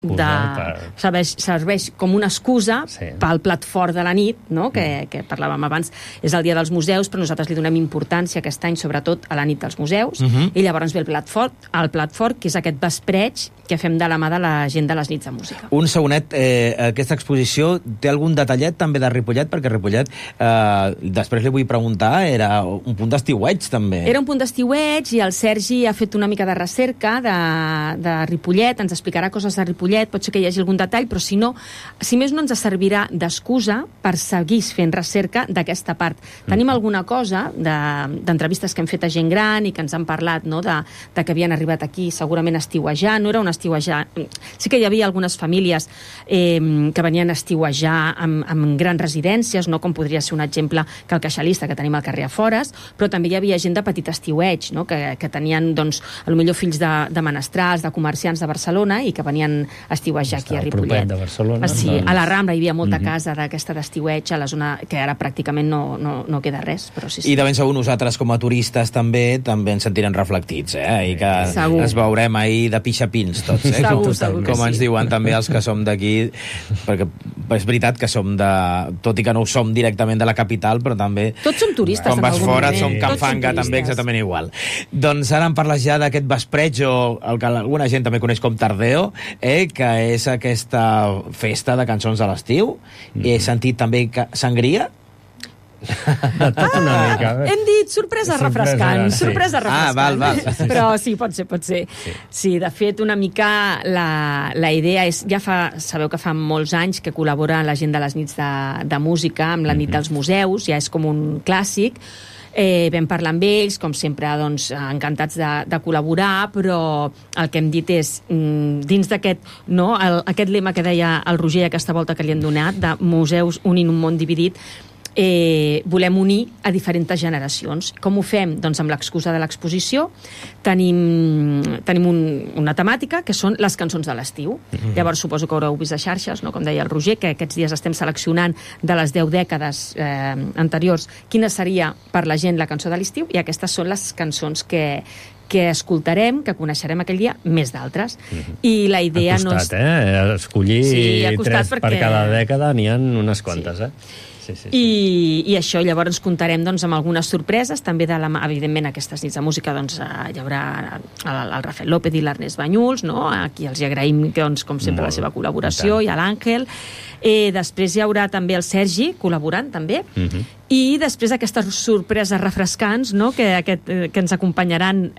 serveix com una excusa pel plat fort de la nit, no? que parlàvem abans, és el dia dels museus, però nosaltres li donem importància aquest any, sobretot a la nit dels museus, i llavors ve el plat fort, que és aquest vespreig que fem de la mà de la gent de les nits de música. Un segonet, aquesta exposició té algun detallet també de Ripollet, perquè Ripollet, després li vull preguntar, era un punt d'estiueig també. Era un punt d'estiueig i el Sergi ha fet una mica de recerca de Ripollet, ens explicarà coses de Ripollet, pot ser que hi hagi algun detall, però si no, si més no ens servirà d'excusa per seguir fent recerca d'aquesta part. Tenim alguna cosa d'entrevistes que hem fet a gent gran i que ens han parlat, no, de que havien arribat aquí segurament a estiuejar, no era un estiuejar, sí que hi havia algunes famílies que venien a estiuejar amb grans residències, no, com podria ser un exemple que el Queixalista, que tenim al carrer Afores, però també hi havia gent de petit estiueig, no, que tenien, doncs, potser fills de menestrals, de comerciants de Barcelona i que venien a estiuejar aquí a Ripollet. De Barcelona. Sí, a la Rambla hi havia molta casa d'aquesta d'estiueig, a la zona que ara pràcticament no queda res, però sí. I de ben segur nosaltres com a turistes també ens sentirem reflectits, i que ens veurem ahir de pixapins tots, segur com ens diuen també els que som d'aquí, perquè és veritat que som tot i que no ho som directament de la capital, però també tots som turistes quan vas fora som Can Fanga també exactament igual. Doncs ara em parles ja d'aquest vespreig, o el que alguna gent també coneix com Tardeo, que és aquesta festa de cançons de l'estiu. He sentit també sangria. De tot una mica. Hem dit sorpresa refrescant. Sorpresa refrescant. Val. Però sí, pot ser. Sí, de fet, una mica la idea és... Sabeu que fa molts anys que col·labora la gent de les nits de música amb la nit dels museus, ja és com un clàssic. Vam parlar amb ells, com sempre, doncs, encantats de col·laborar, però el que hem dit és, dins d'aquest, no, aquest lema que deia el Roger aquesta volta que li hem donat, de museus unint un món dividit, volem unir a diferents generacions. Com ho fem? Doncs amb l'excusa de l'exposició tenim una temàtica que són les cançons de l'estiu. Llavors suposo que haureu vist a xarxes, no? Com deia el Roger, que aquests dies estem seleccionant de les 10 dècades anteriors quina seria per la gent la cançó de l'estiu, i aquestes són les cançons que escoltarem, que coneixerem aquell dia, més d'altres. I la idea ha costat, escollir 3 per cada dècada, n'hi ha unes quantes, Sí. I això, llavors ens comptarem doncs, amb algunes sorpreses, també evidentment aquestes nits de música doncs, hi haurà el Rafael López i l'Ernest Banyuls, no? Aquí els agraïm doncs, com sempre la seva col·laboració, i a l'Àngel. Després hi haurà també el Sergi col·laborant també, i després aquestes sorpreses refrescants, no? que ens acompanyaran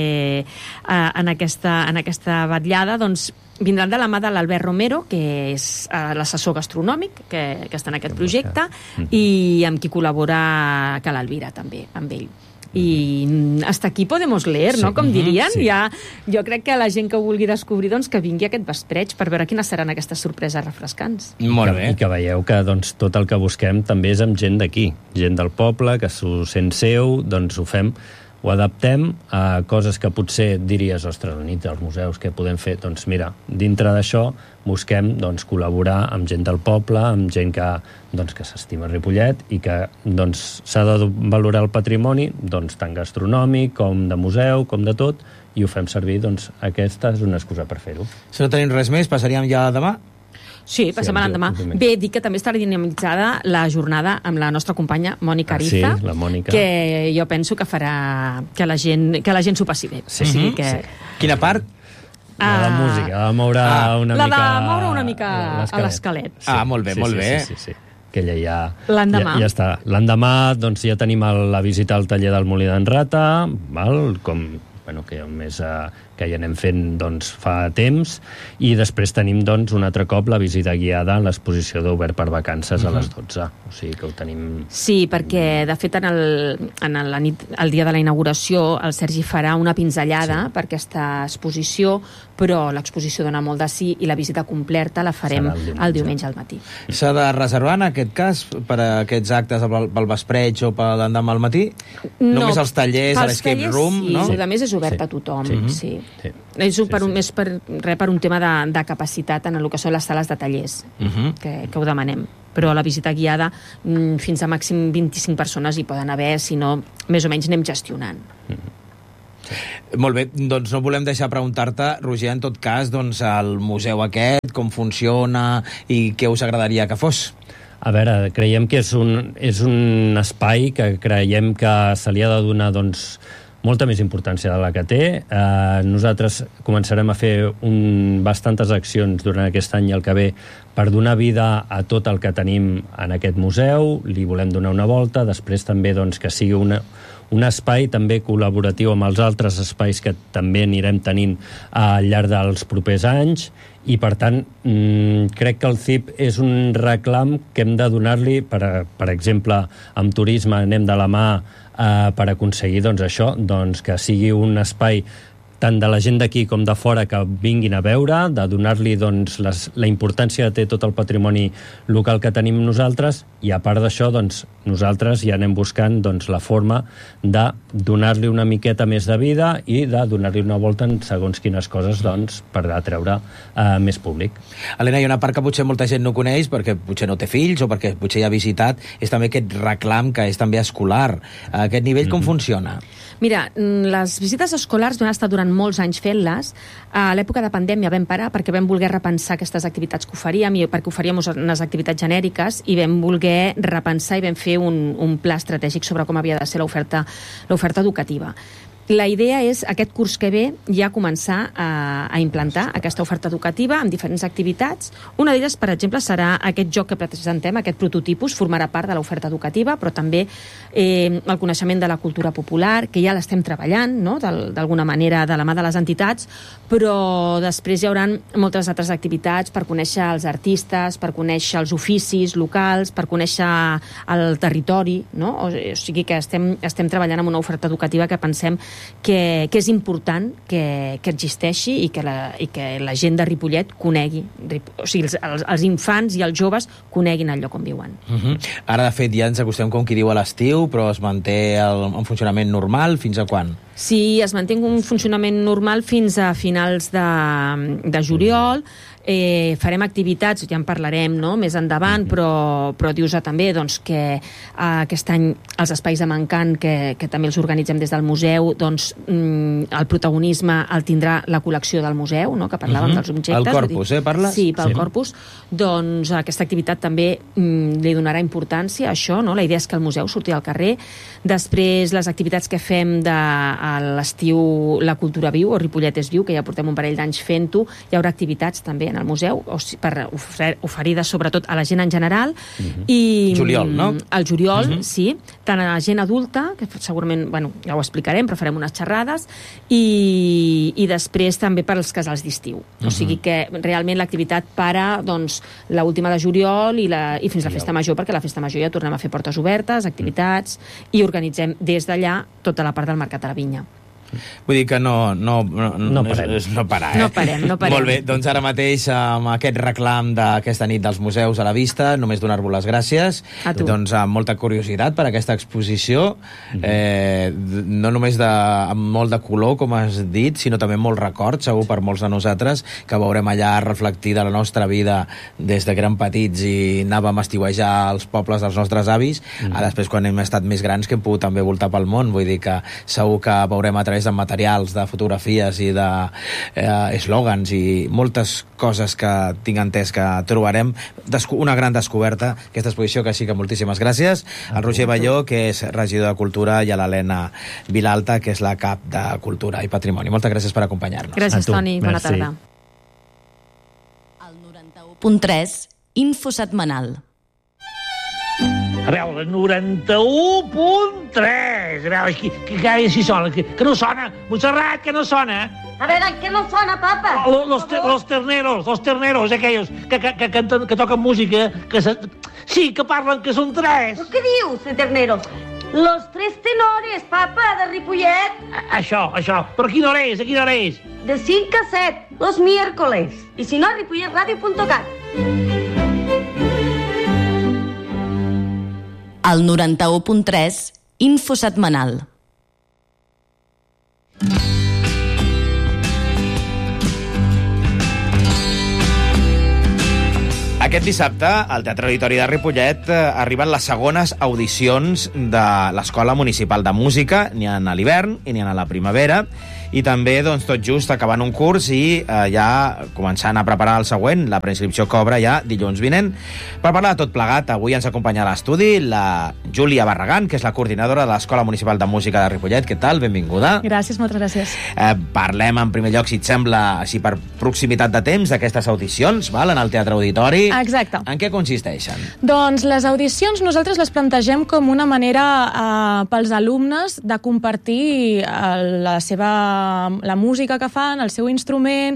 en aquesta vetllada, doncs vindran de la mà de l'Albert Romero, que és l'assessor gastronòmic que està en aquest projecte, i amb qui col·labora Cal Elvira també, amb ell. I hasta aquí podemos leer, no? Com dirien. Jo crec que la gent que ho vulgui descobrir, doncs, que vingui aquest vespreig per veure quines seran aquestes sorpreses refrescants. Molt bé. I que veieu que doncs, tot el que busquem també és amb gent d'aquí, gent del poble, que s'ho sent seu, doncs ho fem, ho adaptem a coses que potser diries, ostres, la nit dels museus, què podem fer? Doncs mira, dintre d'això busquem doncs, col·laborar amb gent del poble, amb gent que s'estima Ripollet i que doncs, s'ha de valorar el patrimoni doncs, tant gastronòmic com de museu, com de tot, i ho fem servir, doncs aquesta és una excusa per fer-ho. Si no tenim res més, passaríem ja a demà? Sí, passem a l'endemà. Bé, dic que també estarà dinamitzada la jornada amb la nostra companya Mònica Ariza, la Mònica, que jo penso que farà que la gent s'ho passi bé. Quina part? La música, de moure una mica a l'esquelet. Molt bé, molt bé. Sí. Que ella ja... L'endemà. Ja està. L'endemà, doncs, ja tenim la visita al taller del Molí d'en Rata, que més que ja anem fent doncs, fa temps, i després tenim doncs, un altre cop la visita guiada en l'exposició d'Obert per Vacances a les 12. O sigui que ho tenim... Sí, perquè de fet el dia de la inauguració el Sergi farà una pinzellada per aquesta exposició, però l'exposició dona molt de sí i la visita completa la farem el diumenge al matí. S'ha de reservar en aquest cas per a aquests actes pel vespreig o per l'endemà al matí? Només els tallers, a l'escape room, no? Sí, a més és obert a tothom, sí. És per un tema de capacitat en el que són les sales de tallers, que ho demanem. Però a la visita guiada fins a màxim 25 persones hi poden haver, si no, més o menys anem gestionant. Molt bé, doncs no volem deixar preguntar-te, Roger, en tot cas, doncs el museu aquest, com funciona i què us agradaria que fos? A veure, creiem que és un espai que creiem que se li ha de donar, doncs, molta més importància de la que té. Nosaltres començarem a fer bastantes accions durant aquest any i el que ve per donar vida a tot el que tenim en aquest museu. Li volem donar una volta, després també doncs, que sigui un espai també col·laboratiu amb els altres espais que també anirem tenint al llarg dels propers anys, i per tant crec que el CIP és un reclam que hem de donar-li, per exemple, amb turisme anem de la mà per aconseguir doncs, això, doncs, que sigui un espai tant de la gent d'aquí com de fora que vinguin a veure, de donar-li doncs, la importància que té tot el patrimoni local que tenim nosaltres, i a part d'això doncs, nosaltres ja anem buscant doncs, la forma de donar-li una miqueta més de vida i de donar-li una volta en segons quines coses doncs, per atreure més públic. Helena, hi ha una part que potser molta gent no coneix perquè potser no té fills o perquè potser ja ha visitat, és també aquest reclam que és també escolar. A aquest nivell com funciona? Mira, les visites escolars han estat durant molts anys fent-les. A l'època de pandèmia vam parar perquè vam voler repensar aquestes activitats que oferíem, i perquè oferíem unes activitats genèriques, i vam voler repensar i vam fer un pla estratègic sobre com havia de ser l'oferta educativa. La idea és, aquest curs que ve, ja començar a implantar aquesta oferta educativa amb diferents activitats. Una d'elles, per exemple, serà aquest joc que presentem, aquest prototipus, formarà part de l'oferta educativa, però també el coneixement de la cultura popular, que ja l'estem treballant, no?, d'alguna manera de la mà de les entitats, però després hi haurà moltes altres activitats per conèixer els artistes, per conèixer els oficis locals, per conèixer el territori, no? O sigui que estem treballant amb una oferta educativa que pensem que és important que existeixi i que la gent de Ripollet conegui, o sigui, els infants i els joves coneguin el lloc on viuen. Ara, de fet, ja ens acostem, com qui diu, a l'estiu, però es manté en funcionament normal fins a quan? Sí, es manté un funcionament normal fins a finals de juliol. Farem activitats, ja en parlarem, no?, més endavant, però dius també doncs, que aquest any els espais de Mancant, que també els organitzem des del museu, doncs el protagonisme el tindrà la col·lecció del museu, no?, que parlàvem dels objectes. El Corpus, parles? Sí, pel Corpus. Doncs aquesta activitat també li donarà importància a això, no? La idea és que el museu surti al carrer. Després, les activitats que fem a l'estiu, la cultura viu, o Ripollet és viu, que ja portem un parell d'anys fent-ho, hi haurà activitats també en el museu, per oferides sobretot a la gent en general. I juliol, no? Al juliol, sí. Tant a la gent adulta, que segurament, bueno, ja ho explicarem, però farem unes xerrades, i després també per als casals d'estiu. O sigui que realment l'activitat para, doncs, l'última de juliol i fins a la festa major, perquè a la festa major ja tornem a fer portes obertes, activitats, i organitzem des d'allà tota la part del Mercat de la Vinya. Vull dir que no parar. No parem. Molt bé, doncs ara mateix amb aquest reclam d'aquesta nit dels museus a la vista, només donar-vos les gràcies. A tu. Doncs amb molta curiositat per aquesta exposició, no només amb molt de color, com has dit, sinó també molt record, segur per molts de nosaltres, que veurem allà reflectida la nostra vida des de que érem petits i anàvem a estiuejar als pobles dels nostres avis, a després quan hem estat més grans que hem pogut també voltar pel món. Vull dir que segur que veurem a través de materials, de fotografies i d'eslògans i moltes coses que tinc entès que trobarem. Una gran descoberta, aquesta exposició, que sí que moltíssimes gràcies. Al Roger Balló, que és regidor de Cultura, i a l'Helena Vilalta, que és la cap de Cultura i Patrimoni. Moltes gràcies per acompanyar-nos. Gràcies, Toni. Bona tarda. El 91.3, Info Setmanal. A veure, 91.3. A veure, que si sona, que no sona. Montserrat, que no sona. A veure, què no sona, papa? Los terneros, aquells que canten, que toquen música, sí, que parlen que són tres. Però què dius, de terneros? Los tres tenores, papa, de Ripollet. Això. Però a quina hora és? De 5 a 7, los miércoles. I si no, a ripolletradio.cat. El 91.3, Info Setmanal. Aquest dissabte, al Teatre Auditori de Ripollet, arriben les segones audicions de l'Escola Municipal de Música. N'hi ha a l'hivern i n'hi ha a la primavera. I també, doncs, tot just acabant un curs i ja començant a preparar el següent. La preinscripció cobra ja dilluns vinent. Per parlar de tot plegat, avui ens acompanya a l'estudi la Júlia Barragán, que és la coordinadora de l'Escola Municipal de Música de Ripollet. Què tal? Benvinguda. Gràcies, moltes gràcies. Parlem, en primer lloc, si et sembla, així per proximitat de temps, d'aquestes audicions, val? En el Teatre Auditori. Exacte. En què consisteixen? Doncs les audicions nosaltres les plantegem com una manera pels alumnes de compartir la música que fan, el seu instrument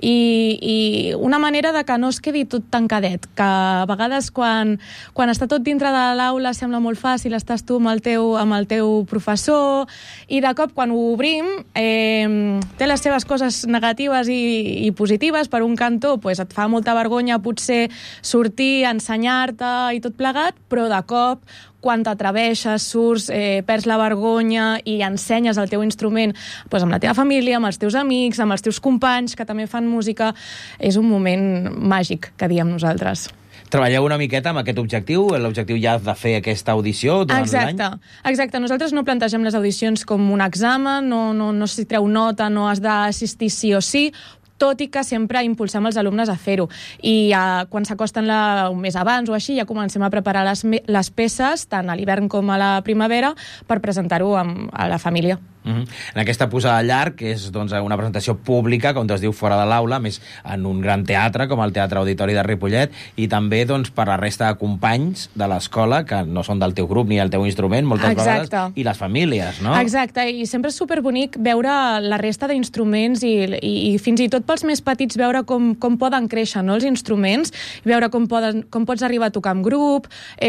i una manera de que no es quedi tot tancadet, que a vegades quan està tot dintre de l'aula sembla molt fàcil, estàs tu amb el teu professor i de cop quan ho obrim té les seves coses negatives i positives. Per un cantó pues, et fa molta vergonya potser sortir, ensenyar-te i tot plegat, però de cop quan t'atreveixes, surts, perds la vergonya i ensenyes el teu instrument doncs amb la teva família, amb els teus amics, amb els teus companys que també fan música, és un moment màgic, que diem nosaltres. Treballeu una miqueta amb aquest objectiu, l'objectiu ja de fer aquesta audició durant l'any? Exacte. Nosaltres no plantegem les audicions com un examen, no s'hi treu nota, no has d'assistir sí o sí, tot i que sempre impulsem els alumnes a fer-ho. I quan s'acosten un mes abans o així, ja comencem a preparar les peces, tant a l'hivern com a la primavera, per presentar-ho a la família. En aquesta posada a llarg, que és doncs, una presentació pública, com es diu, fora de l'aula, més en un gran teatre, com el Teatre Auditori de Ripollet, i també doncs, per la resta de companys de l'escola, que no són del teu grup ni el teu instrument, moltes vegades, i les famílies, no? Exacte, i sempre és superbonic veure la resta d'instruments i fins i tot pels més petits veure com poden créixer, no, els instruments, veure com pots arribar a tocar en grup,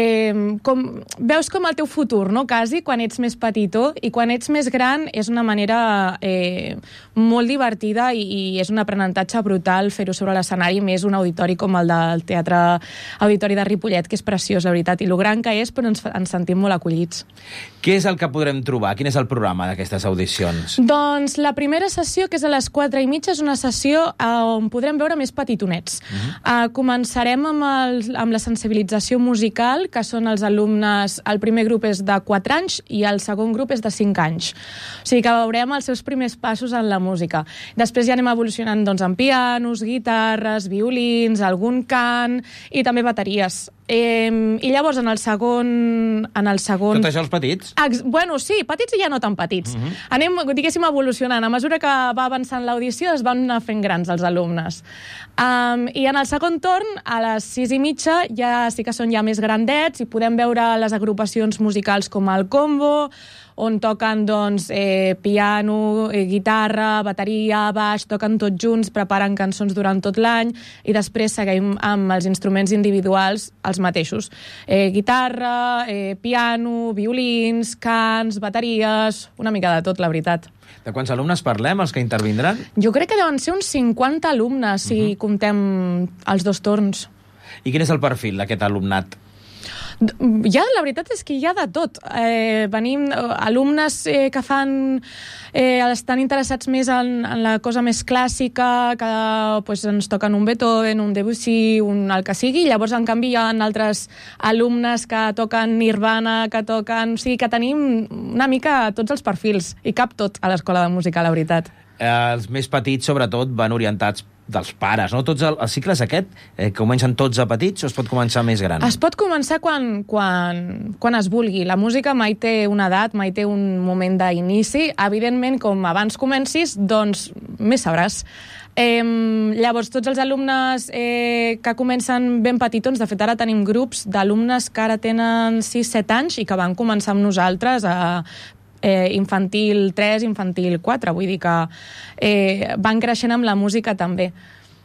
veus com el teu futur, no, quasi, quan ets més petitó, i quan ets més gran és una manera molt divertida i és un aprenentatge brutal fer-ho sobre l'escenari, més un auditori com el del Teatre Auditori de Ripollet, que és preciós, la veritat, i lo gran que és, però ens sentim molt acollits. Què és el que podrem trobar? Quin és el programa d'aquestes audicions? Doncs la primera sessió, que és a les 4:30, és una sessió on podrem veure més petitonets. Començarem amb la sensibilització musical, que són els alumnes, el primer grup és de 4 anys i el segon grup és de 5 anys. O sigui que veurem els seus primers passos en la música. Després ja anem evolucionant doncs, amb pianos, guitarres, violins, algun cant i també bateries. I llavors en el segon... Tot això els petits? Bueno, sí, petits i ja no tan petits. Anem, diguéssim, evolucionant. A mesura que va avançant l'audició es van anar fent grans els alumnes. I en el segon torn, a les 6:30, ja sí que són ja més grandets i podem veure les agrupacions musicals com el Combo, on toquen doncs, piano, guitarra, bateria, baix, toquen tots junts, preparen cançons durant tot l'any i després seguim amb els instruments individuals els mateixos. Guitarra, piano, violins, cants, bateries, una mica de tot, la veritat. De quants alumnes parlem, els que intervindran? Jo crec que deuen ser uns 50 alumnes, si comptem els dos torns. I quin és el perfil d'aquest alumnat? La veritat és que hi ha de tot. Venim alumnes que estan interessats més en la cosa més clàssica, que pues, ens toquen un Beethoven, un Debussy, el que sigui. Llavors, en canvi, hi ha altres alumnes que toquen Nirvana, que toquen... O sigui, que tenim una mica tots els perfils, i cap tot a l'Escola de Música, la veritat. Els més petits, sobretot, van orientats dels pares, no? Tots els cicles aquest, comencen tots a petits o es pot començar més gran? Es pot començar quan es vulgui. La música mai té una edat, mai té un moment d'inici. Evidentment, com abans comencis, doncs més sabràs. Llavors, tots els alumnes que comencen ben petitons, de fet ara tenim grups d'alumnes que ara tenen 6-7 anys i que van començar amb nosaltres a infantil 3, infantil 4, vull dir que van creixent amb la música també.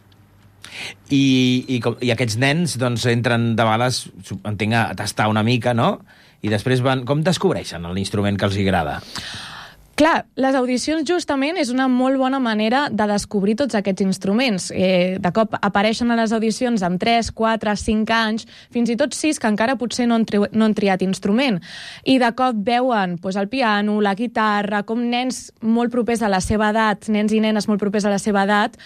I aquests nens doncs, entren de vegades, entenc, a tastar una mica, no? I després com descobreixen l'instrument que els agrada? Clar, les audicions justament és una molt bona manera de descobrir tots aquests instruments. De cop apareixen a les audicions amb 3, 4, 5 anys, fins i tot 6, que encara potser no han triat instrument. I de cop veuen doncs, el piano, la guitarra, com nens molt propers a la seva edat, nens i nenes molt propers a la seva edat,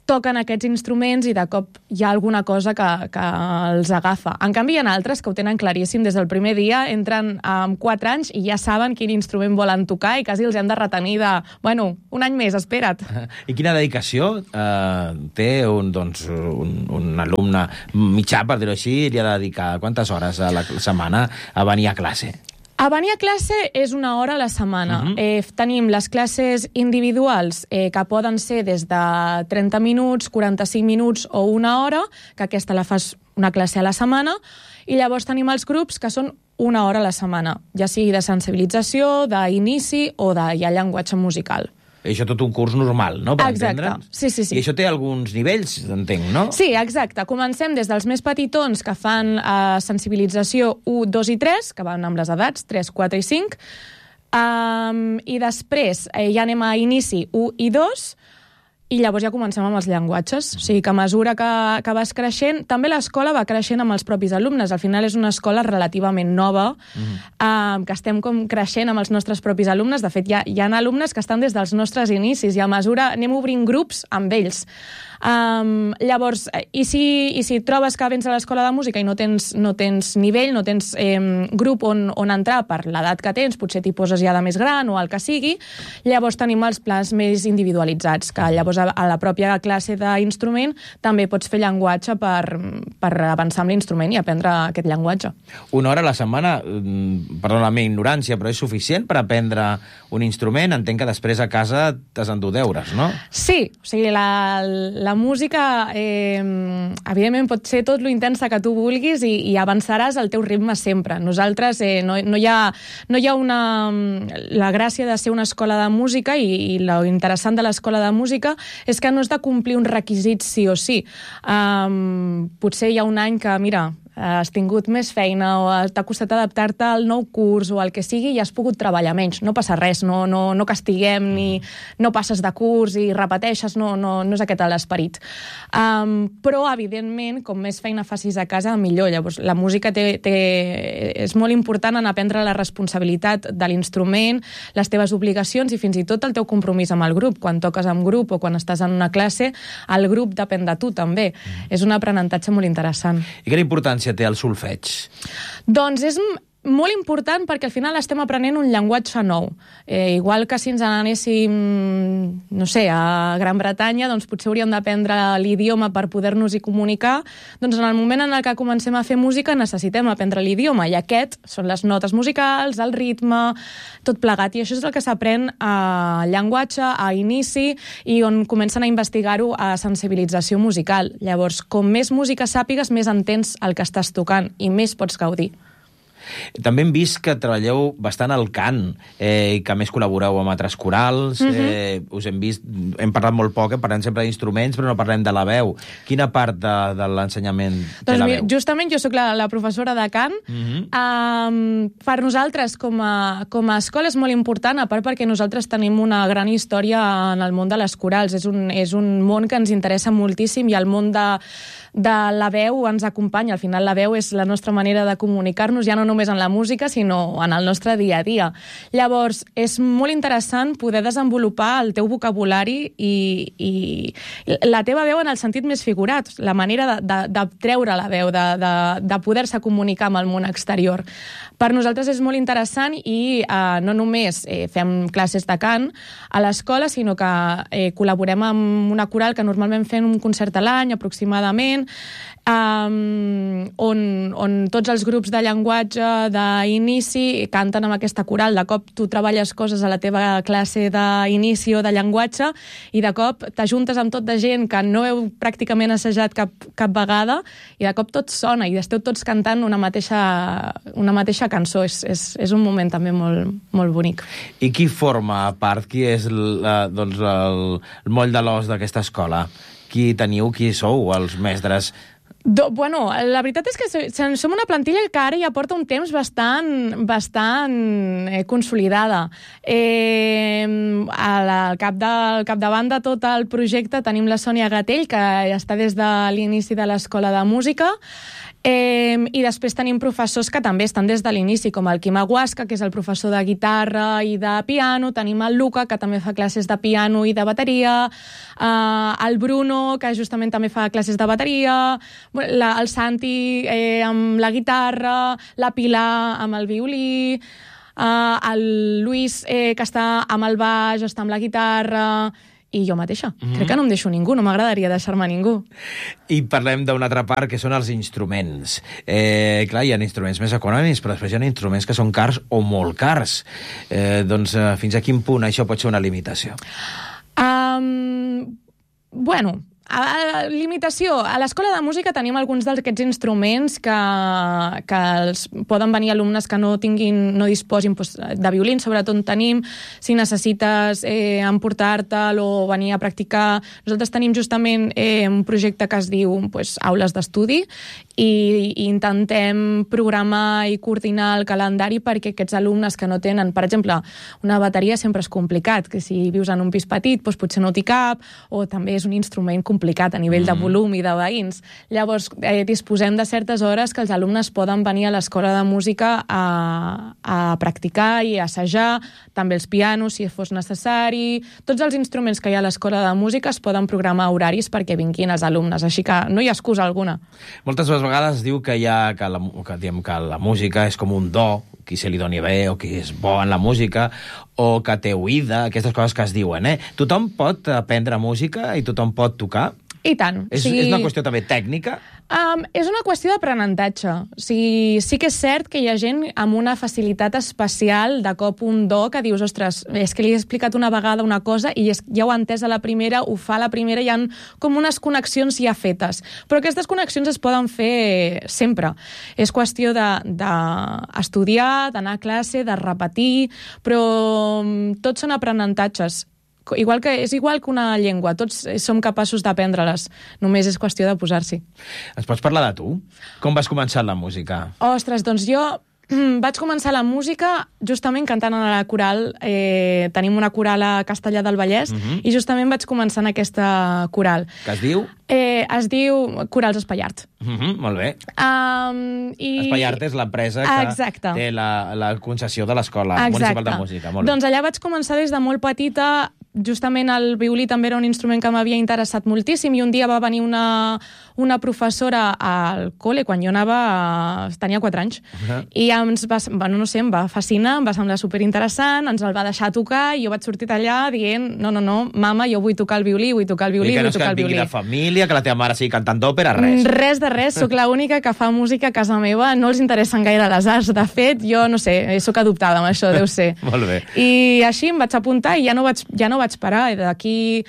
toquen aquests instruments i de cop hi ha alguna cosa que els agafa. En canvi, hi ha altres que ho tenen claríssim des del primer dia, entren amb 4 anys i ja saben quin instrument volen tocar i quasi els hem de retenir de, bueno, un any més, espera't. I quina dedicació té un alumne mitjà, per dir-ho així, li ha de dedicar quantes hores a la setmana a venir a classe? A venir a classe és 1 hora a la setmana. Tenim les classes individuals que poden ser des de 30 minuts, 45 minuts o 1 hora, que aquesta la fas una classe a la setmana, i llavors tenim els grups que són 1 hora a la setmana, ja sigui de sensibilització, d'inici o de llenguatge musical. Això tot un curs normal, no? Per exacte, entendre'ns? sí. I això té alguns nivells, entenc, no? Sí, exacte. Comencem des dels més petitons que fan sensibilització 1, 2 i 3, que van amb les edats 3, 4 i 5, i després ja anem a inici 1 i 2, i llavors ja comencem amb els llenguatges. O sigui que a mesura que vas creixent, també l'escola va creixent amb els propis alumnes. Al final és una escola relativament nova, que estem com creixent amb els nostres propis alumnes. De fet, hi ha alumnes que estan des dels nostres inicis i a mesura anem obrint grups amb ells. Llavors, i si trobes que vens a l'escola de música i no tens nivell, no tens grup on entrar per l'edat que tens, potser t'hi poses ja de més gran o el que sigui, llavors tenim els plans més individualitzats, que llavors a la pròpia classe d'instrument també pots fer llenguatge per avançar amb l'instrument i aprendre aquest llenguatge. 1 hora a la setmana, perdona la meva ignorància, però és suficient per aprendre un instrument? Entenc que després a casa t'has d'endur deures, no? Sí, o sigui, la música, evidentment, pot ser tot lo intensa que tu vulguis i avançaràs al teu ritme sempre. Nosaltres no hi ha la gràcia de ser una escola de música i lo interessant de l'escola de música és que no has de complir uns requisits sí o sí. Potser hi ha un any que, mira, has tingut més feina o t'ha costat adaptar-te al nou curs o al que sigui i has pogut treballar menys. No passa res, no castiguem ni no passes de curs i repeteixes, no és aquest l'esperit. Però, evidentment, com més feina facis a casa, millor. Llavors, la música és molt important en aprendre la responsabilitat de l'instrument, les teves obligacions i fins i tot el teu compromís amb el grup. Quan toques amb grup o quan estàs en una classe, el grup depèn de tu, també. És un aprenentatge molt interessant. I quina importància té el solfeig? Doncs és molt important perquè al final estem aprenent un llenguatge nou. Igual que si ens anéssim, no sé, a Gran Bretanya, doncs potser hauríem d'aprendre l'idioma per poder-nos-hi comunicar. Doncs en el moment en el que comencem a fer música necessitem aprendre l'idioma i aquest són les notes musicals, el ritme, tot plegat. I això és el que s'aprèn a llenguatge, a inici i on comencen a investigar-ho a sensibilització musical. Llavors, com més música sàpigues, més entens el que estàs tocant i més pots gaudir. També hem vist que treballeu bastant el cant i que més col·laboreu amb altres corals. Us hem vist, hem parlat molt poc, parlem sempre d'instruments, però no parlem de la veu. Quina part de l'ensenyament té la veu? Justament jo sóc la professora de cant. Per nosaltres, com a escola, és molt important, a part perquè nosaltres tenim una gran història en el món de les corals. És un món que ens interessa moltíssim i el món de la veu ens acompanya. Al final la veu és la nostra manera de comunicar-nos, ja no només en la música, sinó en el nostre dia a dia. Llavors, és molt interessant poder desenvolupar el teu vocabulari i la teva veu en el sentit més figurat, la manera de treure la veu, de poder-se comunicar amb el món exterior. Per nosaltres és molt interessant i no només fem classes de cant a l'escola, sinó que col·laborem amb una coral que normalment fem un concert a l'any, aproximadament, on tots els grups de llenguatge d'inici canten amb aquesta coral. De cop tu treballes coses a la teva classe d'inici o de llenguatge i de cop t'ajuntes amb tot de gent que no heu pràcticament assajat cap vegada i de cop tot sona i esteu tots cantant una mateixa cançó. És un moment també molt, molt bonic. I qui forma part? Qui és el moll de l'os d'aquesta escola? Qui teniu? Qui sou els mestres? Bueno, la veritat és que som una plantilla que ara ja porta un temps bastant consolidada. Al capdavant de tot el projecte tenim la Sònia Gatell, que està des de l'inici de l'escola de música. I després tenim professors que també estan des de l'inici, com el Quim Aguasca, que és el professor de guitarra i de piano, tenim el Luca, que també fa classes de piano i de bateria, el Bruno, que justament també fa classes de bateria, el Santi amb la guitarra, la Pilar amb el violí, el Luis, que està amb el baix, està amb la guitarra, i jo mateixa. Crec que no em deixo ningú, no m'agradaria deixar-me ningú. I parlem d'una altra part, que són els instruments. Clar, hi ha instruments més econòmics, però després hi ha instruments que són cars o molt cars. Doncs fins a quin punt això pot ser una limitació? Bueno, limitació. A l'Escola de Música tenim alguns d'aquests instruments que poden venir alumnes que no disposin de violins, sobretot tenim, si necessites emportar-te'l o venir a practicar. Nosaltres tenim justament un projecte que es diu Aules d'Estudi i intentem programar i coordinar el calendari perquè aquests alumnes que no tenen, per exemple, una bateria sempre és complicat, que si vius en un pis petit potser no t'hi cap, o també és un instrument complicat a nivell de volum i de veïns. Llavors, disposem de certes hores que els alumnes poden venir a l'Escola de Música a practicar i a assajar, també els pianos, si fos necessari. Tots els instruments que hi ha a l'Escola de Música es poden programar horaris perquè vinguin els alumnes, així que no hi ha excusa alguna. Moltes vegades diu que la música és com un do, qui se li doni bé o qui és bo en la música, o que té oïda, aquestes coses que es diuen. Tothom pot aprendre música i tothom pot tocar? I tant. És una qüestió també tècnica? És una qüestió d'aprenentatge. Sí que és cert que hi ha gent amb una facilitat especial, de cop un do, que dius, ostres, és que li he explicat una vegada una cosa i ja ho ha entès a la primera, ho fa a la primera, hi ha com unes connexions ja fetes. Però aquestes connexions es poden fer sempre. És qüestió d'estudiar, d'anar a classe, de repetir, però tots són aprenentatges. És igual que una llengua, tots som capaços d'aprendre-les, només és qüestió de posar-s'hi. Ens pots parlar de tu? Com vas començar la música? Ostres, doncs jo vaig començar la música justament cantant a la coral. Tenim una coral a Castellar del Vallès i justament vaig començar en aquesta coral. Que es diu? Es diu Corals Espallart. Molt bé. Espallart és l'empresa que té la concessió de l'Escola Municipal de Música. Doncs allà vaig començar des de molt petita. Justament el violí també era un instrument que m'havia interessat moltíssim i un dia va venir una professora al col·le, quan jo tenia 4 anys, i em va fascinar, em va semblar superinteressant, ens el va deixar tocar i jo vaig sortir d'allà dient, no, mama, jo vull tocar el violí, vull tocar el violí, vull tocar el violí. I que no és que vingui de família, que la teva mare sigui cantant d'òpera, res. Res de res, sóc l'única que fa música a casa meva, no els interessen gaire les arts. De fet, jo no sé, sóc adoptada amb això, deu ser. Molt bé. I així em vaig apuntar i ja no vaig parar. D'aquí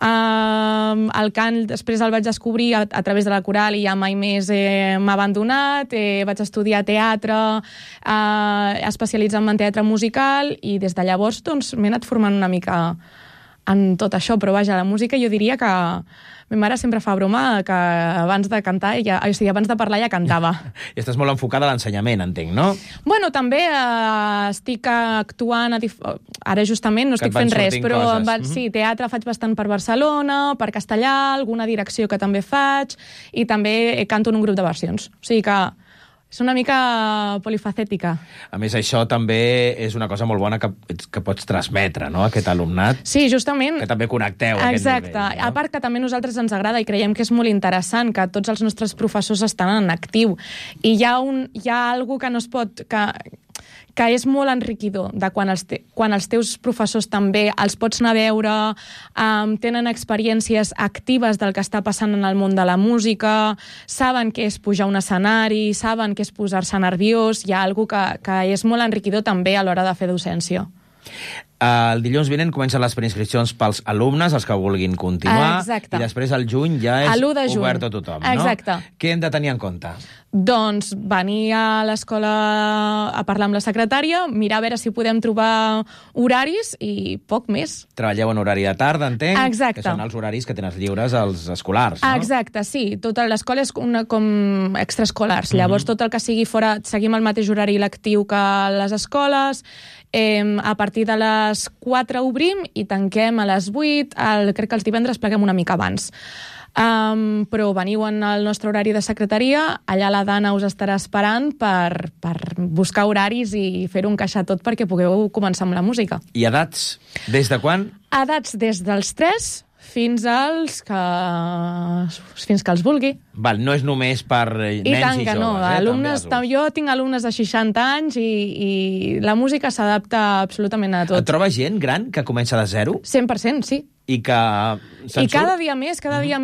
el cant després el vaig descobrir a través de la coral i ja mai més m'ha abandonat. Vaig estudiar teatre, especialitzant-me en teatre musical i des de llavors m'he anat formant una mica en tot això, però vaja, la música jo diria que ma mare sempre fa broma que abans de cantar, abans de parlar ja cantava. I estàs molt enfocada a l'ensenyament, entenc, no? Bueno, també estic actuant, ara justament no estic fent res, però sí, teatre faig bastant per Barcelona, per Castellar, alguna direcció que també faig, i també canto en un grup de versions. O sigui que és una mica polifacètica. A més, això també és una cosa molt bona que pots transmetre, no?, a aquest alumnat. Sí, justament. Que també connecteu a aquest nivell. Exacte. A part que també a nosaltres ens agrada i creiem que és molt interessant que tots els nostres professors estan en actiu. I hi ha alguna que no es pot... que és molt enriquidor, de quan els teus professors també els pots anar a veure, tenen experiències actives del que està passant en el món de la música, saben què és pujar a un escenari, saben què és posar-se nerviós, hi ha alguna que és molt enriquidor també a l'hora de fer docència. El dilluns vinent comencen les preinscripcions pels alumnes, els que vulguin continuar. Exacte. I després el juny ja és obert a tothom, no? Exacte. Què hem de tenir en compte? Doncs venir a l'escola a parlar amb la secretària, mirar a veure si podem trobar horaris i poc més. Treballeu en horari de tarda, entenc? Exacte. Que són els horaris que tens lliures als escolars, no? Exacte, sí. Tota l'escola és com extraescolars. Llavors, tot el que sigui fora, seguim el mateix horari lectiu que les escoles. A partir de les 4 obrim i tanquem a les 8. Crec que els divendres pleguem una mica abans. Però veniu en el nostre horari de secretaria, allà la Dana us estarà esperant per buscar horaris i fer-ho encaixar tot perquè pugueu començar amb la música. I edats? Des de quan? Edats des dels 3 fins que els vulgui. Val, no és només per nens i joves. I tant que no. Alumnes, jo tinc alumnes de 60 anys i la música s'adapta absolutament a tot. Et trobes gent gran que comença de zero? 100%, sí. I que I cada dia més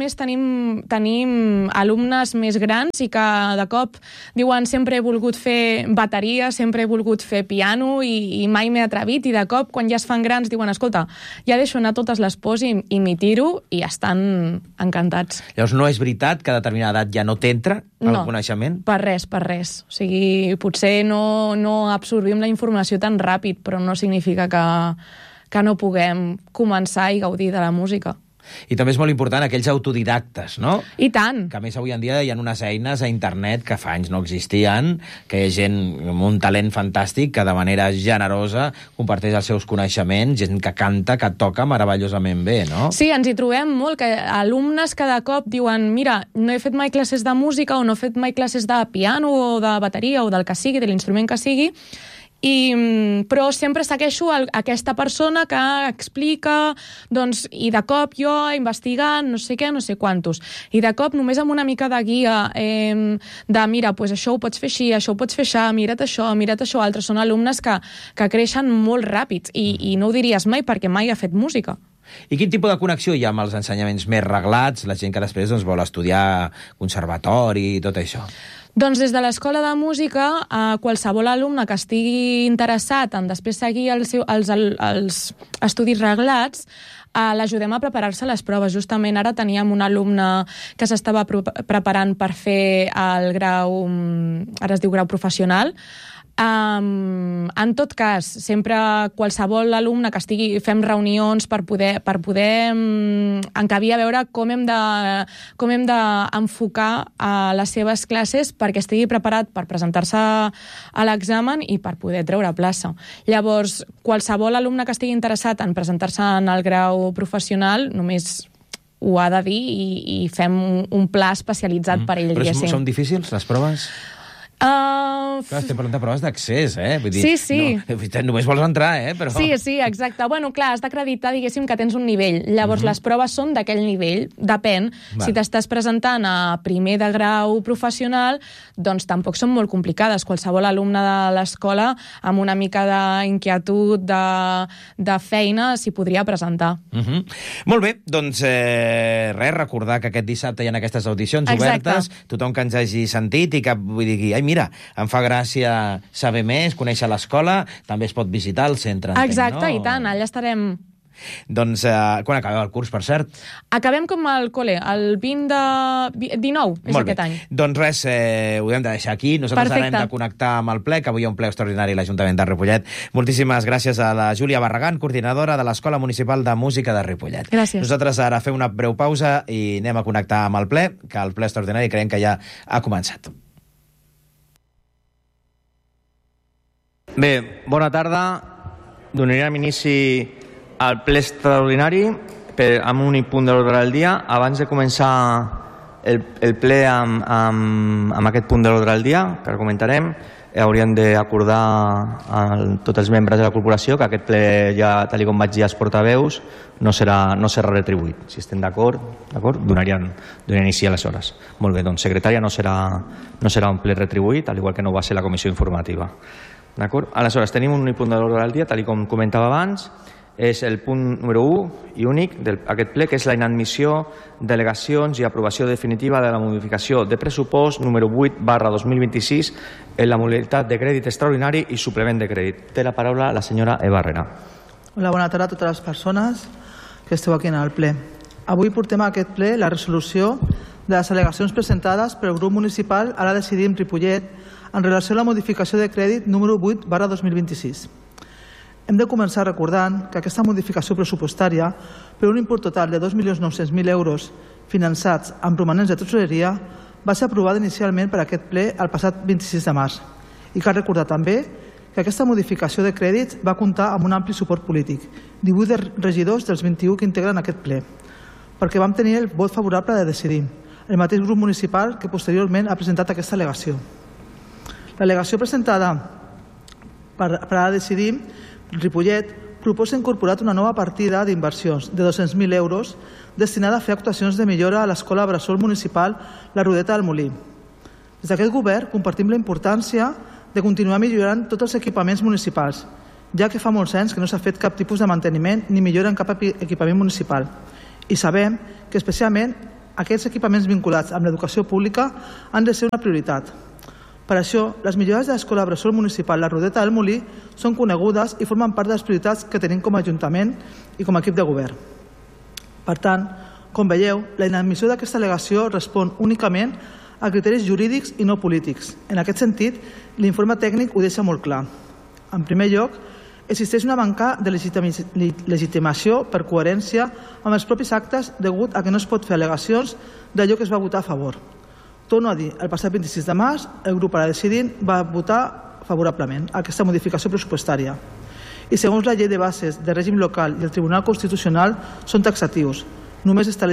tenim alumnes més grans i que de cop diuen sempre he volgut fer bateria, sempre he volgut fer piano i mai m'he atrevit, i de cop quan ja es fan grans diuen escolta, ja deixo anar totes les pors i m'hi tiro, i estan encantats. Llavors no és veritat que a determinada edat ja no t'entra el coneixement? Per res. O sigui, potser no absorbim la informació tan ràpid, però no significa que no puguem començar i gaudir de la música. I també és molt important aquells autodidactes, no? I tant! Que a més avui en dia hi ha unes eines a internet que fa anys no existien, que hi ha gent amb un talent fantàstic que de manera generosa comparteix els seus coneixements, gent que canta, que toca meravellosament bé, no? Sí, ens hi trobem molt, que alumnes que de cop diuen mira, no he fet mai classes de música o no he fet mai classes de piano o de bateria o del que sigui, de l'instrument que sigui, però sempre segueixo aquesta persona que explica, doncs, i de cop jo investigant no sé què, no sé quantos, i de cop només amb una mica de guia de mira, pues això ho pots fer així, això ho pots fer així, mira't això altre. Són alumnes que creixen molt ràpids i no ho diries mai perquè mai ha fet música. I quin tipus de connexió hi ha amb els ensenyaments més reglats, la gent que després vol estudiar conservatori i tot això? Doncs des de l'Escola de Música, qualsevol alumne que estigui interessat en després seguir els estudis reglats, l'ajudem a preparar-se les proves. Justament ara teníem un alumne que s'estava preparant per fer el grau, ara es diu grau professional. En tot cas, sempre qualsevol alumne que fem reunions per poder encabir a veure com hem d'enfocar les seves classes perquè estigui preparat per presentar-se a l'examen i per poder treure plaça. Llavors, qualsevol alumne que estigui interessat en presentar-se en el grau professional només ho ha de dir i fem un pla especialitzat per ell. Però són difícils, les proves? Clar, estem parlant de proves d'accés, Vull dir, sí. No, només vols entrar, però... Sí, exacte. Bueno, clar, has d'acreditar, diguéssim, que tens un nivell. Llavors, les proves són d'aquell nivell. Depèn. Si t'estàs presentant a primer de grau professional, doncs tampoc són molt complicades. Qualsevol alumne de l'escola amb una mica d'inquietud, de feina, s'hi podria presentar. Molt bé, doncs recordar que aquest dissabte hi ha aquestes audicions obertes, tothom que ens hagi sentit i que vull dir, mira, em fa gràcia saber més, conèixer l'escola, també es pot visitar el centre. Exacte, i tant, allà estarem. Doncs, quan acabeu el curs, per cert? Acabem com el col·le, el 19 és aquest any. Doncs res, ho hem de deixar aquí. Nosaltres ara hem de connectar amb el ple, que avui hi ha un ple extraordinari a l'Ajuntament de Ripollet. Moltíssimes gràcies a la Júlia Barragán, coordinadora de l'Escola Municipal de Música de Ripollet. Gràcies. Nosaltres ara fem una breu pausa i anem a connectar amb el ple, que el ple extraordinari creiem que ja ha començat. Bé, bona tarda. Donaríem inici al ple extraordinari amb un únic punt de l'ordre del dia. Abans de començar el ple amb aquest punt de l'ordre del dia, que comentarem, hauríem d'acordar a tots els membres de la corporació que aquest ple, ja tal com vaig dir als portaveus, no serà retribuït. Si estem d'acord, donaríem inici aleshores. Molt bé, doncs secretària, no serà un ple retribuït, al igual que no va ser la comissió informativa. D'acord? Aleshores, tenim un únic punt de l'ordre del dia, tal com comentava abans, és el punt número 1 i únic d'aquest ple, que és la inadmissió, delegacions i aprovació definitiva de la modificació de pressupost número 8/2026 en la modalitat de crèdit extraordinari i suplement de crèdit. Té la paraula la senyora Eva Herrera. Hola, bona tarda a totes les persones que esteu aquí en el ple. Avui portem a aquest ple la resolució de les al·legacions presentades pel grup municipal Ara Decidim Ripollet en relació a la modificació de crèdit número 8/2026. Hem de començar recordant que aquesta modificació pressupostària, per un import total de 2.900.000 euros finançats amb romanents de tresoreria, va ser aprovada inicialment per aquest ple el passat 26 de març. I cal recordar també que aquesta modificació de crèdits va comptar amb un ampli suport polític, 18 regidors dels 21 que integren aquest ple. perquè vam tenir el vot favorable de decidir, el mateix grup municipal que posteriorment ha presentat aquesta al·legació. L'al·legació presentada per a decidir, Ripollet proposa incorporar una nova partida d'inversions de 200.000 euros destinada a fer actuacions de millora a l'Escola Bressol Municipal La Rodeta del Molí. Des d'aquest govern compartim la importància de continuar millorant tots els equipaments municipals, ja que fa molts anys que no s'ha fet cap tipus de manteniment ni millora en cap equipament municipal. I sabem que especialment aquests equipaments vinculats amb l'educació pública han de ser una prioritat. Per això, les millores de l'Escola Bressol Municipal La Rodeta del Molí són conegudes i formen part de les prioritats que tenim com a Ajuntament i com a equip de govern. Per tant, com veieu, la inadmissió d'aquesta al·legació respon únicament a criteris jurídics i no polítics. En aquest sentit, l'informe tècnic ho deixa molt clar. En primer lloc, existeix una manca de legitimació per coherència amb els propis actes degut a que no es pot fer al·legacions d'allò que es va votar a favor. Torno a dir, el passat 26 de març, el grup Ara Decidim va votar favorablement a aquesta modificació pressupostària. I segons la llei de bases de règim local i el Tribunal Constitucional són taxatius. Només està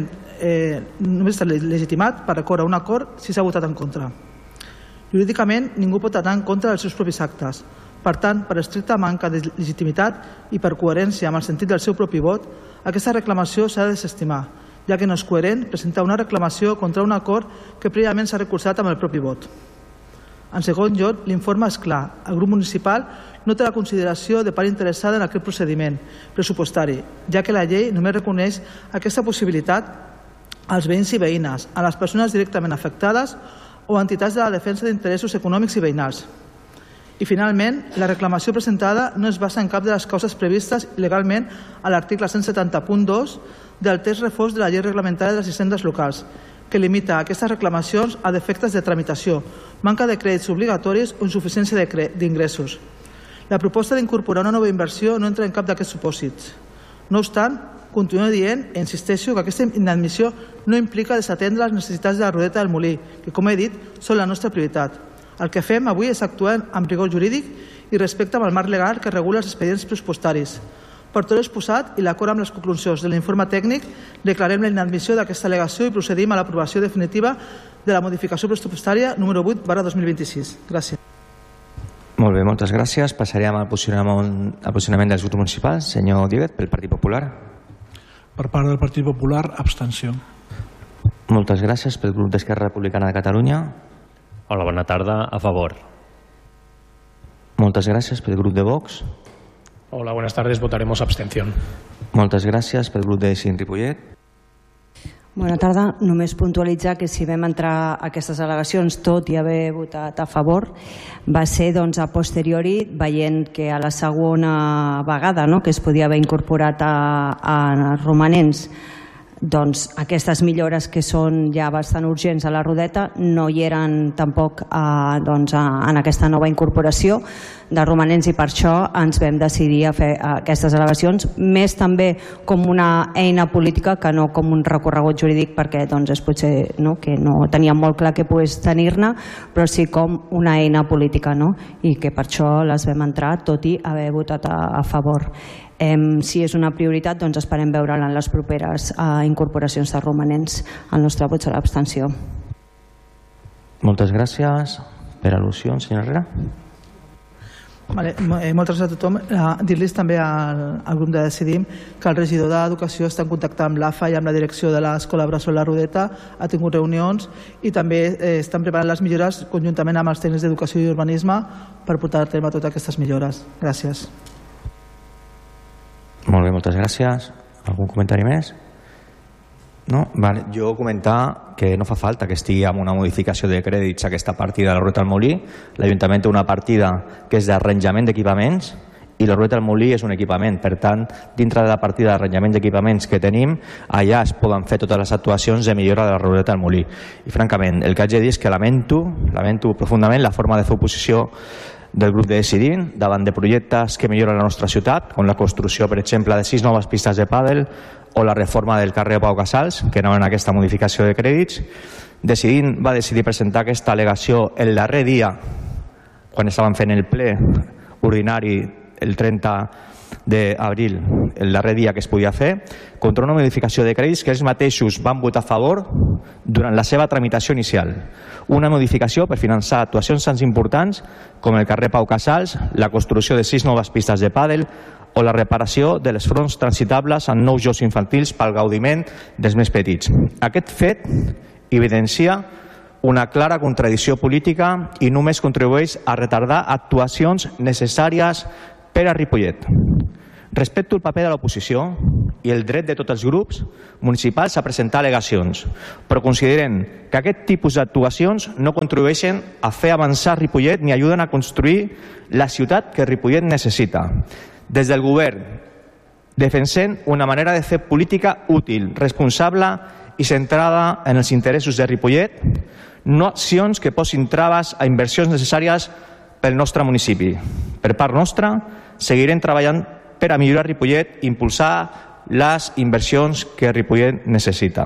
legitimat per recórrer un acord si s'ha votat en contra. Jurídicament, ningú pot anar en contra dels seus propis actes. Per tant, per estricta manca de legitimitat i per coherència amb el sentit del seu propi vot, aquesta reclamació s'ha de desestimar, ja que no és coherent presentar una reclamació contra un acord que prèviament s'ha recursat amb el propi vot. En segon lloc, l'informe és clar. El grup municipal no té la consideració de part interessada en aquest procediment pressupostari, ja que la llei només reconeix aquesta possibilitat als veïns i veïnes, a les persones directament afectades o a entitats de la defensa d'interessos econòmics i veïnals. I finalment, la reclamació presentada no es basa en cap de les causes previstes legalment a l'article 170.2 del text refós de la llei reglamentària de les hisendes locals, que limita aquestes reclamacions a defectes de tramitació, manca de crèdits obligatoris o insuficiència d'ingressos. La proposta d'incorporar una nova inversió no entra en cap d'aquests supòsits. No obstant, continuo dient i insisteixo que aquesta inadmissió no implica desatendre les necessitats de la Rodeta del Molí, que, com he dit, són la nostra prioritat. El que fem avui és actuar amb rigor jurídic i respecte amb el marc legal que regula els expedients pressupostaris. Per tot l'exposat i l'acord amb les conclusions de l'informe tècnic, declarem la inadmissió d'aquesta al·legació i procedim a l'aprovació definitiva de la modificació pressupostària número 8/2026. Gràcies. Molt bé, moltes gràcies. Passarem al posicionament dels grups municipals. Senyor Dieguez, pel Partit Popular. Per part del Partit Popular, abstenció. Moltes gràcies. Pel grup d'Esquerra Republicana de Catalunya. Hola, bona tarda. A favor. Moltes gràcies. Pel grup de Vox. Hola, buenas tardes. Votaremos abstención. Moltes gràcies. Pel grup de Decidim Ripollet. Bona tarda. Només puntualitzar que si vam entrar a aquestes al·legacions, tot i haver votat a favor, va ser a posteriori, veient que a la segona vegada que es podia haver incorporat a romanents aquestes millores que són ja bastant urgents a la Rodeta no hi eren tampoc en aquesta nova incorporació de romanents i per això ens vam decidir a fer aquestes al·legacions, més també com una eina política que no com un recorregut jurídic, perquè és potser que no teníem molt clar que pogués tenir-ne, però sí com una eina política, i que per això les vam entrar tot i haver votat a favor. Si és una prioritat, esperem veure'la en les properes incorporacions de romanents. El nostre vot serà abstenció. Moltes gràcies. Per al·lusions, senyor Herrera. Moltes gràcies a tothom. Dir-los també al grup de Decidim que el regidor d'Educació està en contacte amb l'AFA i amb la direcció de l'Escola Bressol La Rodeta, ha tingut reunions i també estan preparant les millores conjuntament amb els tècnics d'Educació i Urbanisme per portar a terme totes aquestes millores. Gràcies. Molt bé, moltes gràcies. Algun comentari més? No? Vale. Jo comentar que no fa falta que estigui amb una modificació de crèdits aquesta partida de la Rodeta del Molí. L'Ajuntament té una partida que és d'arranjament d'equipaments i la Rodeta del Molí és un equipament. Per tant, dintre de la partida d'arranjament d'equipaments que tenim, allà es poden fer totes les actuacions de millora de la Rodeta del Molí. I francament, el que haig de dir és que lamento profundament la forma de fer oposició del grup de Decidim davant de projectes que milloren la nostra ciutat, com la construcció, per exemple, de 6 noves pistes de pàdel o la reforma del carrer Pau Casals, que anaven en aquesta modificació de crèdits. Decidim va decidir presentar aquesta al·legació el darrer dia, quan estaven fent el ple ordinari el 30 d'abril, el darrer dia que es podia fer, contra una modificació de crèdits que ells mateixos van votar a favor durant la seva tramitació inicial. Una modificació per finançar actuacions tan importants com el carrer Pau Casals, la construcció de 6 noves pistes de pàdel o la reparació de les fronts transitables amb nous jocs infantils pel gaudiment dels més petits. Aquest fet evidencia una clara contradicció política i només contribueix a retardar actuacions necessàries per a Ripollet. Respecto el paper de l'oposició i el dret de tots els grups municipals a presentar al·legacions, però consideren que aquest tipus d'actuacions no contribueixen a fer avançar Ripollet ni ajuden a construir la ciutat que Ripollet necessita. Des del govern defensem una manera de fer política útil, responsable i centrada en els interessos de Ripollet, no accions que posin traves a inversions necessàries pel nostre municipi. Per part nostra, seguirem treballant per a millorar Ripollet i impulsar les inversions que Ripollet necessita.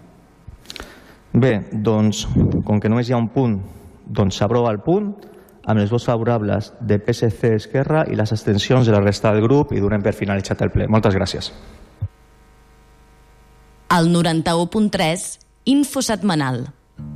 Bé, doncs, com que només hi ha un punt, doncs s'aprova el punt amb els vots favorables de PSC, Esquerra i les abstencions de la resta del grup i donem per finalitzat el ple. Moltes gràcies. El 91.3 Info Setmanal.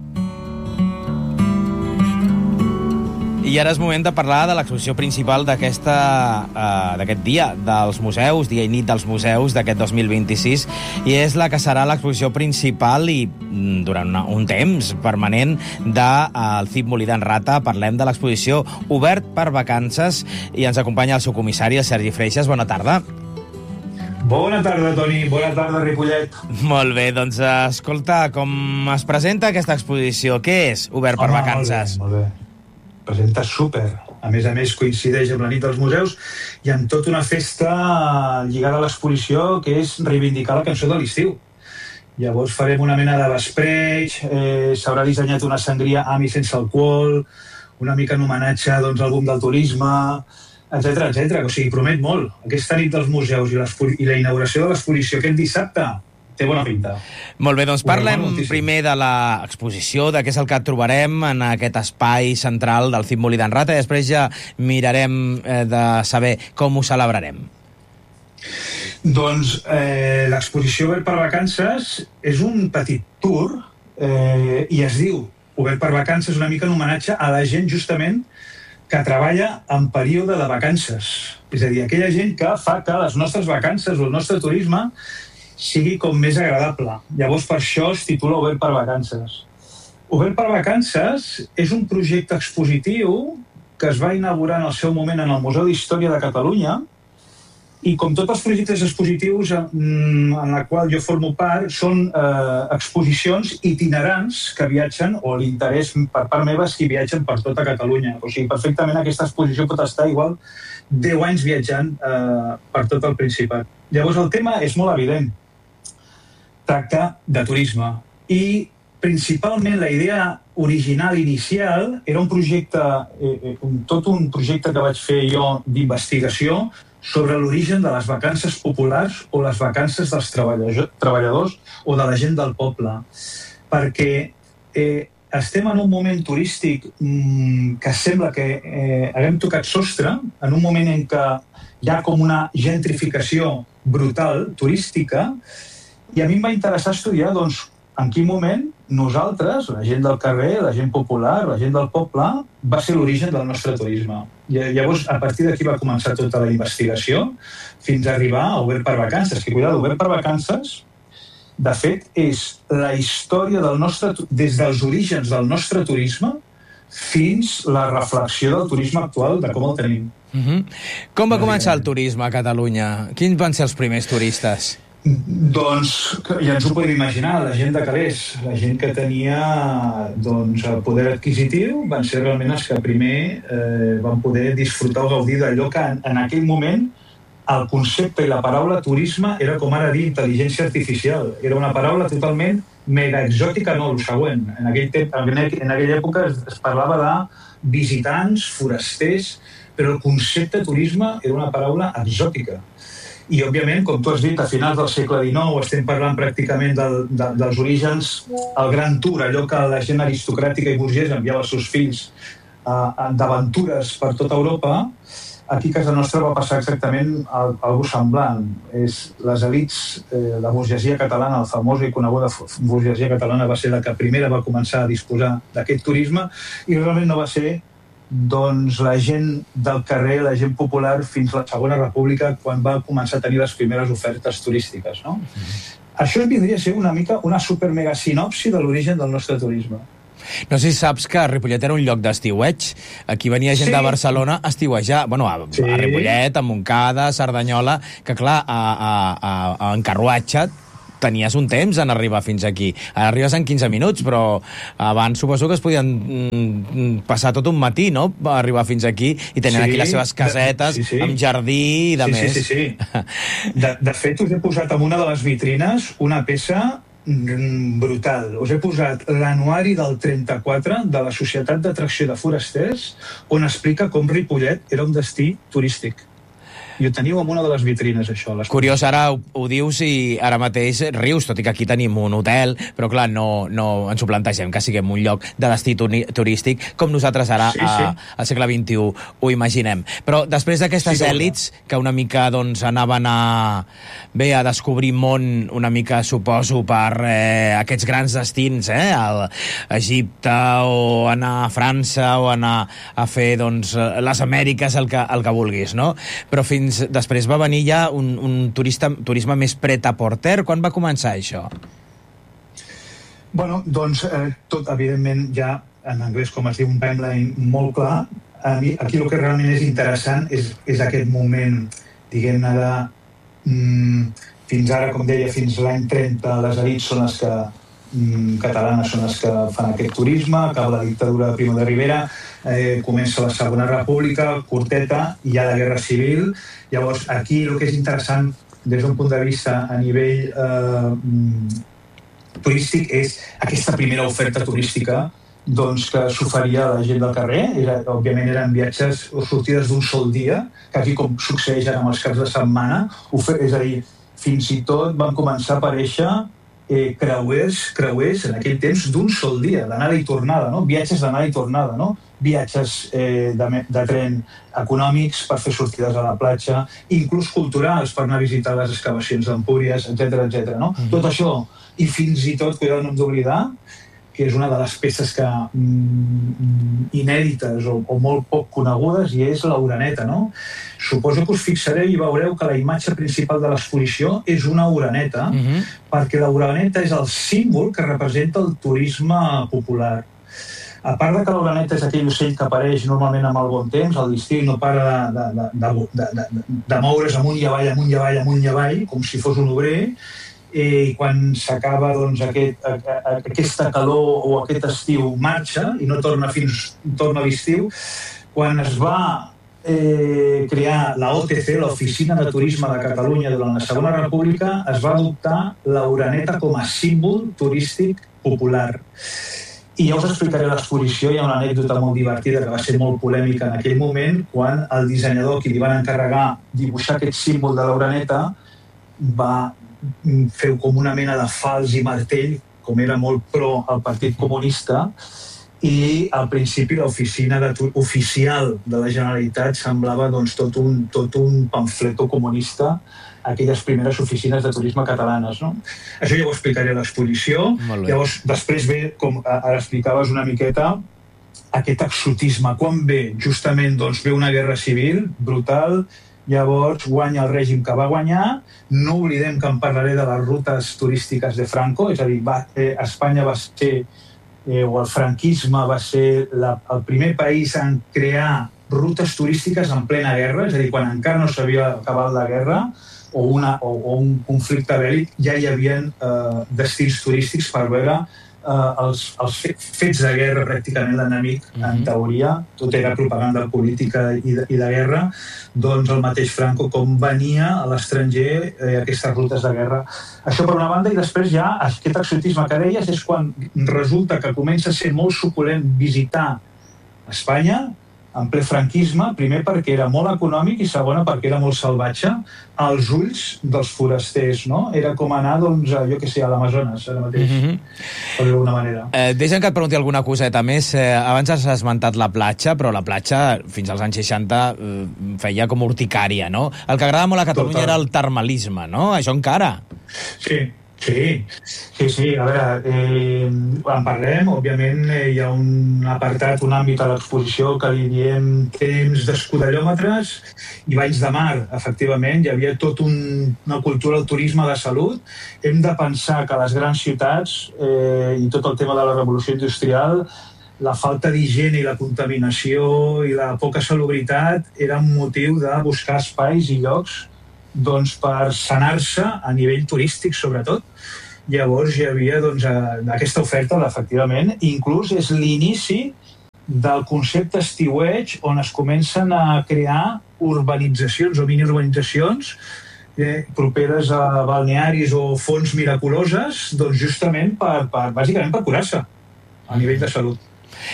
I ara és moment de parlar de l'exposició principal d'aquest dia dels museus, dia i nit dels museus d'aquest 2026, i és la que serà l'exposició principal i durant un temps permanent del CIP Molí d'en Rata. Parlem de l'exposició Obert per Vacances i ens acompanya el seu comissari, el Sergi Freixas. Bona tarda. Bona tarda, Toni. Bona tarda, Ripollet. Molt bé, doncs escolta, com es presenta aquesta exposició? Què és Obert per Vacances? Molt bé. Presenta súper. A més, coincideix amb la nit dels museus i amb tota una festa lligada a l'exposició que és reivindicar la cançó de l'estiu. Llavors farem una mena de vespreig, s'haurà dissenyat una sangria amb i sense alcohol, una mica en homenatge doncs, al boom del turisme, etc etc. O sigui, promet molt. Aquesta nit dels museus i la inauguració de l'exposició aquest dissabte té bona pinta. Molt bé, doncs parlem primer de l'exposició, de què és el que trobarem en aquest espai central del CIP Molí d'en Rata, i després ja mirarem de saber com ho celebrarem. Doncs l'exposició Obert per Vacances és un petit tour i es diu Obert per Vacances una mica en homenatge a la gent justament que treballa en període de vacances. És a dir, aquella gent que fa que les nostres vacances o el nostre turisme sigui com més agradable. Llavors, per això es titula Obert per Vacances. Obert per Vacances és un projecte expositiu que es va inaugurar en el seu moment en el Museu d'Història de Catalunya i, com tots els projectes expositius en la qual jo formo part, són exposicions itinerants que viatgen, o l'interès per part meva és que viatgen per tota Catalunya. O sigui, perfectament aquesta exposició pot estar igual 10 anys viatjant per tot el Principat. Llavors, el tema és molt evident. Tracta de turisme i principalment la idea original inicial era un projecte, tot un projecte que vaig fer jo d'investigació sobre l'origen de les vacances populars o les vacances dels treballadors o de la gent del poble, perquè estem en un moment turístic que sembla que haguem tocat sostre, en un moment en què hi ha com una gentrificació brutal turística, i a mi em va interessar estudiar doncs, en quin moment nosaltres, la gent del carrer, la gent popular, la gent del poble, va ser l'origen del nostre turisme. I llavors, a partir d'aquí va començar tota la investigació fins a arribar a Obert per Vacances. Que, cuidado, Obert per Vacances, de fet, és la història del nostre, des dels orígens del nostre turisme fins la reflexió del turisme actual, de com el tenim. Com va començar el turisme a Catalunya? Quins van ser els primers turistes? Doncs ja ens ho podem imaginar, la gent de calés, la gent que tenia doncs, el poder adquisitiu, van ser realment els que primer van poder disfrutar o gaudir d'allò que en aquell moment el concepte i la paraula turisme era com ara dir intel·ligència artificial, era una paraula totalment mega exòtica, no, el següent. En aquella època es parlava de visitants, forasters, però el concepte turisme era una paraula exòtica. I, òbviament, com tu has dit, a finals del segle XIX estem parlant pràcticament dels orígens, el Gran Tour, allò que la gent aristocràtica i burgesa enviava als seus fills d'aventures per tota Europa, aquí a casa nostra va passar exactament algo semblant. Les elits, la burgesia catalana, la famosa i coneguda burgesia catalana, va ser la que primera va començar a disposar d'aquest turisme, i realment no va ser la gent del carrer, la gent popular, fins a la Segona República, quan va començar a tenir les primeres ofertes turístiques, no? Això vindria a ser una mica una super-mega sinopsi de l'origen del nostre turisme. No sé si saps que Ripollet era un lloc d'estiueig. Aquí venia gent de Barcelona a estiuejar. Bueno, a Ripollet, a Montcada, a Cerdanyola, que clar, en carruatge tenies un temps en arribar fins aquí. Ara arribes en 15 minuts, però abans suposo que es podien passar tot un matí, no?, a arribar fins aquí, i tenen aquí les seves casetes amb jardí i de més. Sí. De fet, us he posat en una de les vitrines una peça brutal. Us he posat l'anuari del 34 de la Societat d'Atracció de Forasters, on explica com Ripollet era un destí turístic. I ho teniu en una de les vitrines, això. Curiós, ara ho dius i ara mateix rius, tot i que aquí tenim un hotel, però clar, no ens ho plantegem que siguem un lloc de destí turístic com nosaltres ara al segle XXI ho imaginem. Però després d'aquestes èlits que una mica anaven a descobrir món una mica, suposo, per aquests grans destins, a Egipte o anar a França o anar a fer les Amèriques, el que vulguis, no? Però després va venir ja un turisme més pret-a-porter. Quan va començar això? Bueno, doncs tot, evidentment, ja en anglès, com es diu, un timeline molt clar. A mi, aquí el que realment és interessant és aquest moment, diguem-ne, fins ara, com deia, fins l'any 30, les elits són les que catalanes són les que fan aquest turisme, acaba la dictadura de Primo de Rivera, comença la Segona República, curteta, i hi ha la Guerra Civil. Llavors, aquí el que és interessant des d'un punt de vista a nivell turístic és aquesta primera oferta turística que s'oferia a la gent del carrer. Òbviament eren viatges o sortides d'un sol dia, que aquí, com succeeix ara amb els caps de setmana, és a dir, fins i tot van començar a aparèixer creuers en aquell temps d'un sol dia, d'anada i tornada, no? Viatges d'anada i tornada, no? Viatges de tren econòmics per fer sortides a la platja, inclús culturals per anar a visitar les excavacions d'Empúries, etc. No? Tot això, i fins i tot, cuidado, no hem d'oblidar, que és una de les peces inèdites o molt poc conegudes, i és l'oreneta, no? Suposo que us fixareu i veureu que la imatge principal de l'exposició és una oreneta, perquè l'oreneta és el símbol que representa el turisme popular. A part de que l'oreneta és aquell ocell que apareix normalment amb el bon temps, a l'estiu, i no para de moure's amunt i avall, amunt i avall, amunt i avall, com si fos un obrer, i quan s'acaba aquesta calor o aquest estiu marxa i no torna a l'estiu. Quan es va crear la OTC, l'Oficina de Turisme de Catalunya, durant la Segona República, es va adoptar l'oreneta com a símbol turístic popular. I ja us explicaré l'exposició. Hi ha una anècdota molt divertida que va ser molt polèmica en aquell moment, quan el dissenyador qui li van encarregar dibuixar aquest símbol de l'oreneta va fer com una mena de fals i martell, com era molt pro al Partit Comunista, i al principi l'oficina oficial de la Generalitat semblava tot un pamfleto comunista, aquelles primeres oficines de turisme catalanes, no? Això ja ho explicaré a l'exposició. Llavors, després ve, com ara explicaves una miqueta, aquest exotisme. Quan ve? Justament ve una guerra civil brutal. Llavors guanya el règim que va guanyar. No oblidem que en parlaré de les rutes turístiques de Franco, és a dir, Espanya va ser, o el franquisme va ser el primer país en crear rutes turístiques en plena guerra, és a dir, quan encara no s'havia acabat la guerra o un conflicte bèl·lic, ja hi havia destins turístics per veure els fets de guerra. Pràcticament l'enemic, en teoria, tot era propaganda política i de guerra, doncs el mateix Franco, com venia a l'estranger aquestes rutes de guerra. Això per una banda, i després ja aquest exotisme que deies és quan resulta que comença a ser molt suculent visitar Espanya, en ple franquisme, primer perquè era molt econòmic i segona perquè era molt salvatge als ulls dels forasters, no? Era com anar, doncs, jo què sé, a l'Amazones, ara mateix, per d'alguna manera. Deixa'm que et pregunti alguna coseta més. Abans has esmentat la platja, però la platja, fins als anys 60, feia com urticària, no? El que agrada molt a Catalunya era el termalisme, no? Això encara. Sí. A veure, en parlem, òbviament hi ha un apartat, un àmbit a l'exposició que li diem temps d'escudellòmetres i banys de mar. Efectivament, hi havia tot una cultura del turisme de salut. Hem de pensar que les grans ciutats i tot el tema de la revolució industrial, la falta d'higiene i la contaminació i la poca salubritat era un motiu de buscar espais i llocs doncs, per sanar-se a nivell turístic, sobretot. Llavors hi havia doncs, aquesta oferta, efectivament. Inclús és l'inici del concepte estiueig, on es comencen a crear urbanitzacions o miniurbanitzacions properes a balnearis o fonts miraculoses, doncs justament bàsicament per curar-se a nivell de salut.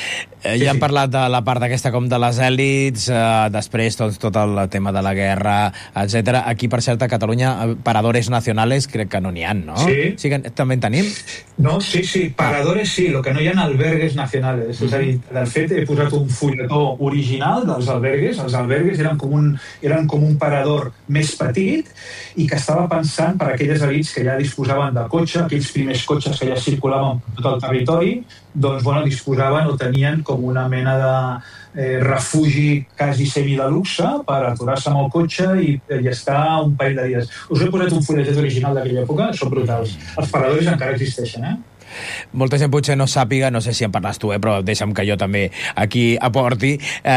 Ja hem parlat de la part aquesta com de les èlits, després tot el tema de la guerra, etc. Aquí, per cert, a Catalunya, paradores nacionales crec que no n'hi ha, no? Sí que també en tenim? No, sí, paradores sí, el que no hi ha albergues nacionales. És a dir, de fet, he posat un fulletó original dels albergues. Els albergues eren com un parador més petit i que estava pensant per aquelles elits que ja disposaven de cotxe, aquells primers cotxes que ja circulaven per tot el territori, doncs, disposaven o tenien com una mena de refugi quasi semi de luxe per aturar-se amb el cotxe i estar un parell de dies. Us he posat un fulletet original d'aquella època, són brutals. Els paradors encara existeixen, Molta gent potser no sàpiga, no sé si en parles tu, però deixa'm que jo també aquí aporti,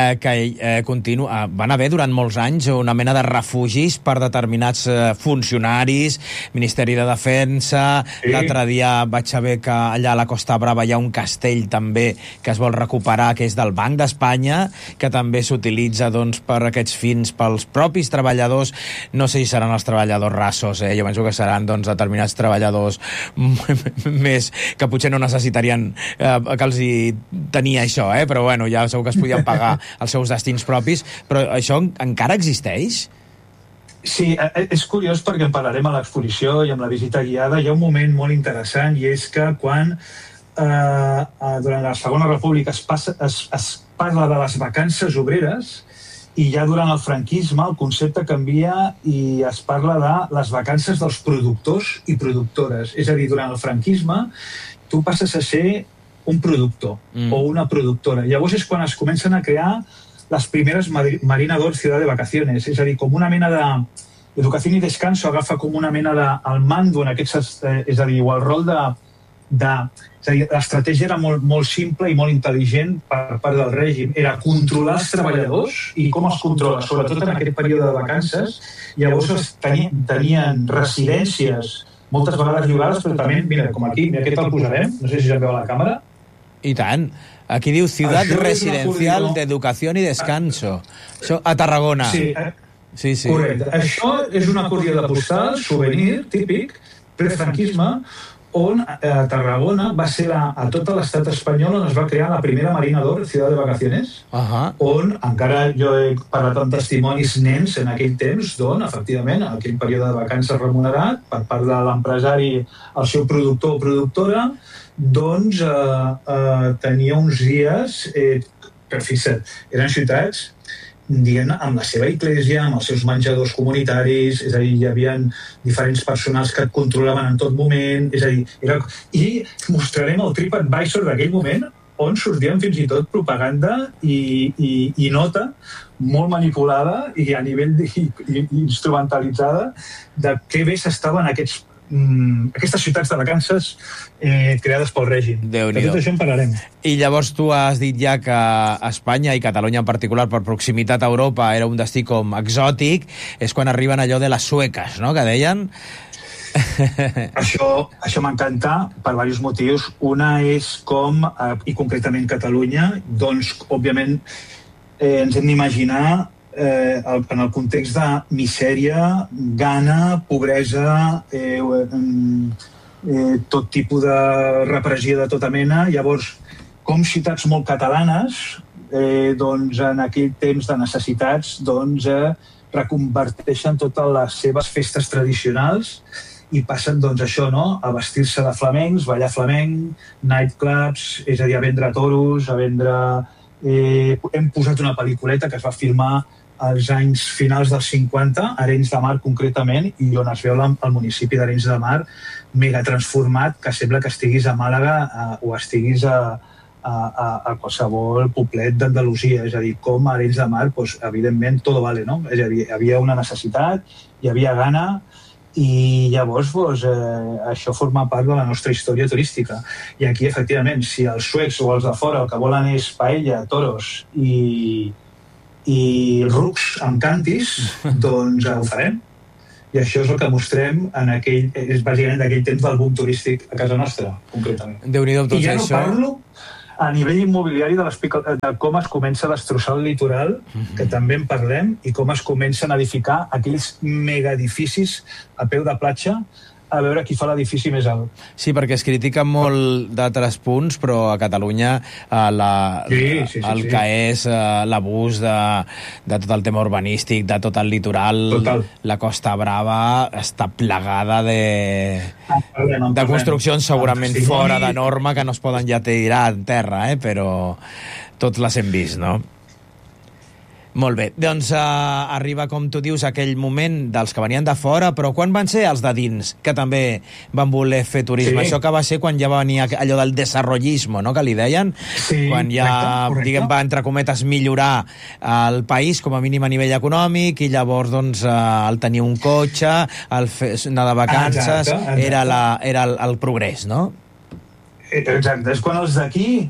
que van haver durant molts anys una mena de refugis per determinats funcionaris, Ministeri de Defensa. L'altre dia vaig saber que allà a la Costa Brava hi ha un castell també que es vol recuperar, que és del Banc d'Espanya, que també s'utilitza per aquests fins pels propis treballadors. No sé si seran els treballadors rasos, jo penso que seran determinats treballadors més que potser no necessitarien que els hi tenia això, però bueno, ja segur que es podien pagar els seus destins propis, però això encara existeix? Sí, és curiós perquè en parlarem a l'exposició i amb la visita guiada. Hi ha un moment molt interessant i és que quan durant la Segona República es parla de les vacances obreres i ja durant el franquisme el concepte canvia i es parla de les vacances dels productors i productores. És a dir, durant el franquisme tu passes a ser un productor o una productora. Llavors és quan es comencen a crear les primeres Marina d'Or Ciudad de Vacaciones. És a dir, com una mena d'educació i descanso agafa com una mena del mando en aquests... És a dir, el rol és a dir, l'estratègia era molt simple i molt intel·ligent per part del règim. Era controlar els treballadors i com els controla, sobretot en aquest període de vacances. Llavors tenien residències moltes vegades llogades, però també, mira, com aquí, mira, aquest el posarem, no sé si es veu a la càmera. I tant. Aquí diu Ciudad Residencial de Educación y Descanso. Això a Tarragona. Sí. Correcte. Això és una corrida postal, souvenir, típic, prefranquisme, on a Tarragona va ser a tot l'estat espanyol on es va crear la primera Marina d'Or, Ciudad de Vacaciones, on encara jo he parlat amb testimonis nens en aquell temps, d'on, efectivament, en aquell període de vacances remunerat, per part de l'empresari, el seu productor o productora, doncs tenia uns dies, però fixa't, eren ciutats diguem-ne, amb la seva església, amb els seus menjadors comunitaris, és a dir, hi havia diferents personals que et controlaven en tot moment, és a dir, i mostrarem el TripAdvisor d'aquell moment, on sortien fins i tot propaganda i nota molt manipulada i a nivell instrumentalitzada de què bé s'estaven aquestes ciutats de vacances creades pel règim. De tot això en parlarem. I llavors tu has dit ja que Espanya i Catalunya en particular, per proximitat a Europa, era un destí com exòtic, és quan arriben allò de les sueques, no?, que deien... Això m'encanta per diversos motius. Una és com, i concretament Catalunya, doncs, òbviament, ens hem d'imaginar en el context de misèria, gana, pobresa, tot tipus de repressió de tota mena. Llavors, com ciutats molt catalanes, doncs, en aquell temps de necessitats, doncs, reconverteixen totes les seves festes tradicionals i passen, doncs, això, no?, a vestir-se de flamencs, ballar flamenc, nightclubs, és a dir, a vendre toros, a vendre... hem posat una pel·lículeta que es va filmar als anys finals dels 50, a Arenys de Mar concretament, i on es veu el municipi d'Arenys de Mar mega transformat, que sembla que estiguis a Màlaga o estiguis a qualsevol poblet d'Andalusia. És a dir, com a Arenys de Mar, doncs, evidentment, tot vale, no? És a dir, hi havia una necessitat, hi havia gana, i llavors doncs, això forma part de la nostra història turística. I aquí, efectivament, si els suecs o els de fora el que volen és paella, toros i rucs amb cantis, doncs ho farem. I això és el que mostrem és bàsicament d'aquell temps del boom turístic a casa nostra, concretament. Déu-n'hi-do, doncs, I ja no parlo a nivell immobiliari de com es comença a destrossar el litoral, que també en parlem, i com es comencen a edificar aquells megaedificis a peu de platja, a veure qui fa l'edifici més alt. Sí, perquè es critiquen molt d'altres punts, però a Catalunya el que és l'abús de tot el tema urbanístic, de tot el litoral, la Costa Brava està plegada de construccions segurament fora de norma que no es poden ja tirar en terra, però tots les hem vist, no? Molt bé, doncs arriba, com tu dius, aquell moment dels que venien de fora, però quan van ser els de dins, que també van voler fer turisme? Sí. Això que va ser quan ja va venir allò del desarrollismo, no?, que li deien, quan ja, diguem, va, entre cometes, millorar el país, com a mínim a nivell econòmic, i llavors, doncs, el tenir un cotxe, anar de vacances, era el progrés, no? Exacte, és quan els d'aquí,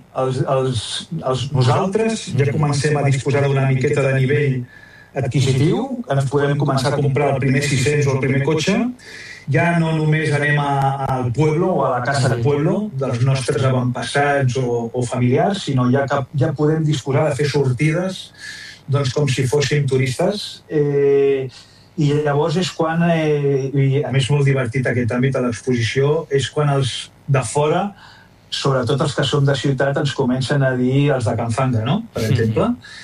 nosaltres, ja comencem a disposar d'una miqueta de nivell adquisitiu, ens podem començar a comprar el primer 600 o el primer cotxe, ja no només anem al pueblo o a la casa del pueblo dels nostres avantpassats o familiars, sinó ja podem disposar de fer sortides doncs, com si fóssim turistes, i llavors és quan, i a més molt divertit aquest àmbit de l'exposició, és quan els de fora, sobretot els que som de ciutat, ens comencen a dir els de Can Fanga, no?, per exemple,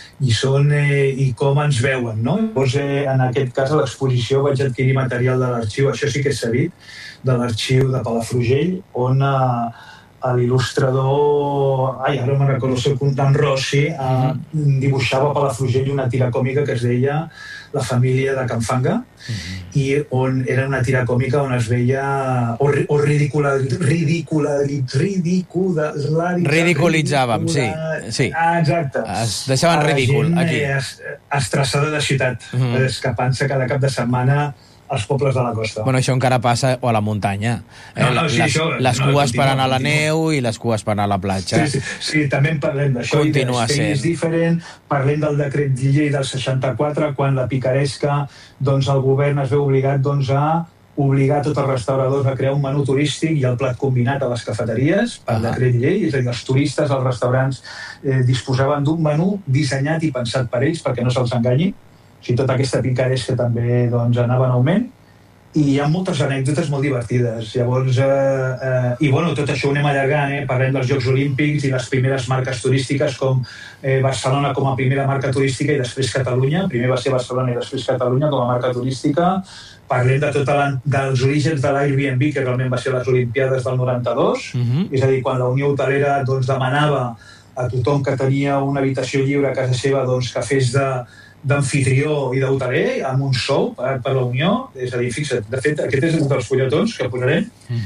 i com ens veuen, no? Llavors, en aquest cas, a l'exposició vaig adquirir material de l'arxiu, això sí que és sabit, de l'arxiu de Palafrugell, on l'il·lustrador, ara me'n recordo el seu compte, en Rossi, dibuixava a Palafrugell una tira còmica que es deia La família de Can Fanga, i on era una tira còmica on es veia ridiculitzàvem, sí. Exacte. Es deixaven ridícul, aquí. Estressada de ciutat, escapant-se cada cap de setmana als pobles de la costa. Bueno, això encara passa o a la muntanya. Les cues per anar a la neu i les cues per anar a la platja. Sí, també en parlem d'això. Continua sent. És diferent. Parlem del decret llei del 64, quan la picaresca, doncs el govern es veu obligat a obligar tots els restauradors a crear un menú turístic i el plat combinat a les cafeteries per decret llei, és a dir, els turistes, els restaurants disposaven d'un menú dissenyat i pensat per ells perquè no se'ls enganyi. O sigui, tota aquesta picaresca també anava en augment, i hi ha moltes anècdotes molt divertides. Llavors, tot això ho anem allargant, parlem dels Jocs Olímpics i les primeres marques turístiques, com Barcelona com a primera marca turística i després Catalunya. Primer va ser Barcelona i després Catalunya com a marca turística. Parlem dels orígens de l'Airbnb, que realment va ser les Olimpiades del 92, és a dir, quan la Unió Hotelera demanava a tothom que tenia una habitació lliure a casa seva que fes d'amfitrió i d'hoteler amb un sou per la Unió. És a dir, fixa't, de fet, aquest és un dels fulletons que posarem.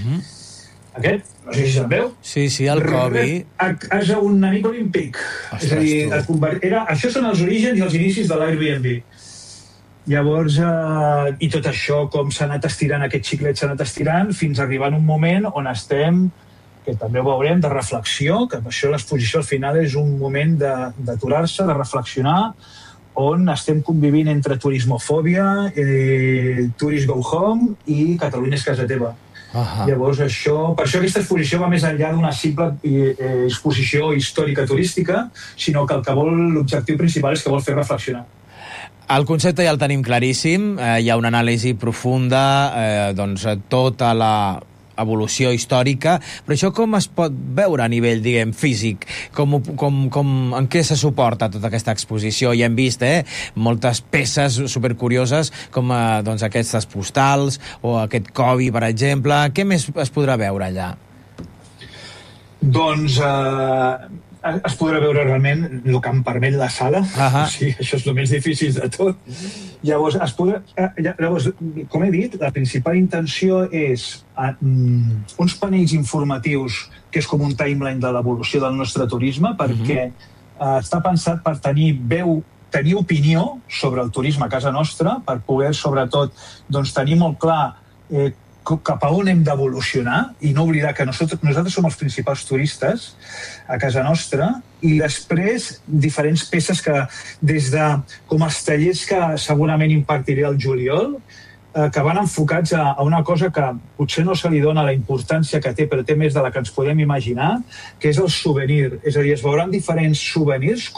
Aquest, no sé si se'n veu. Sí, el Covi. És un amic olímpic. És a dir, això són els orígens i els inicis de l'Airbnb. Llavors, i tot això, com s'ha anat estirant, aquest xiclet s'ha anat estirant, fins a arribar en un moment on estem, que també ho veurem, de reflexió, que per això l'exposició al final és un moment d'aturar-se, de reflexionar, on estem convivint entre turismofòbia, Tourist Go Home i Catalunya és casa teva. Llavors, per això aquesta exposició va més enllà d'una simple exposició històrica turística, sinó que l'objectiu principal és que vol fer reflexionar. El concepte ja el tenim claríssim, hi ha una anàlisi profunda, tota evolució històrica, però això com es pot veure a nivell, diguem, físic? En què se suporta tota aquesta exposició? Ja hem vist moltes peces supercurioses com doncs, aquestes postals o aquest cobi, per exemple. Què més es podrà veure allà? Doncs es podrà veure realment el que em permet la sala. O sigui, això és el més difícil de tot. Llavors, com he dit, la principal intenció és uns panells informatius que és com un timeline de l'evolució del nostre turisme, perquè està pensat per tenir opinió sobre el turisme a casa nostra, per poder, sobretot, tenir molt clar cap a on hem d'evolucionar i no oblidar que nosaltres som els principals turistes a casa nostra, i després diferents peces que des de com els tallers que segurament impartiré al juliol, que van enfocats a una cosa que potser no se li dona la importància que té, però té més de la que ens podem imaginar, que és el souvenir. És a dir, es veuran diferents souvenirs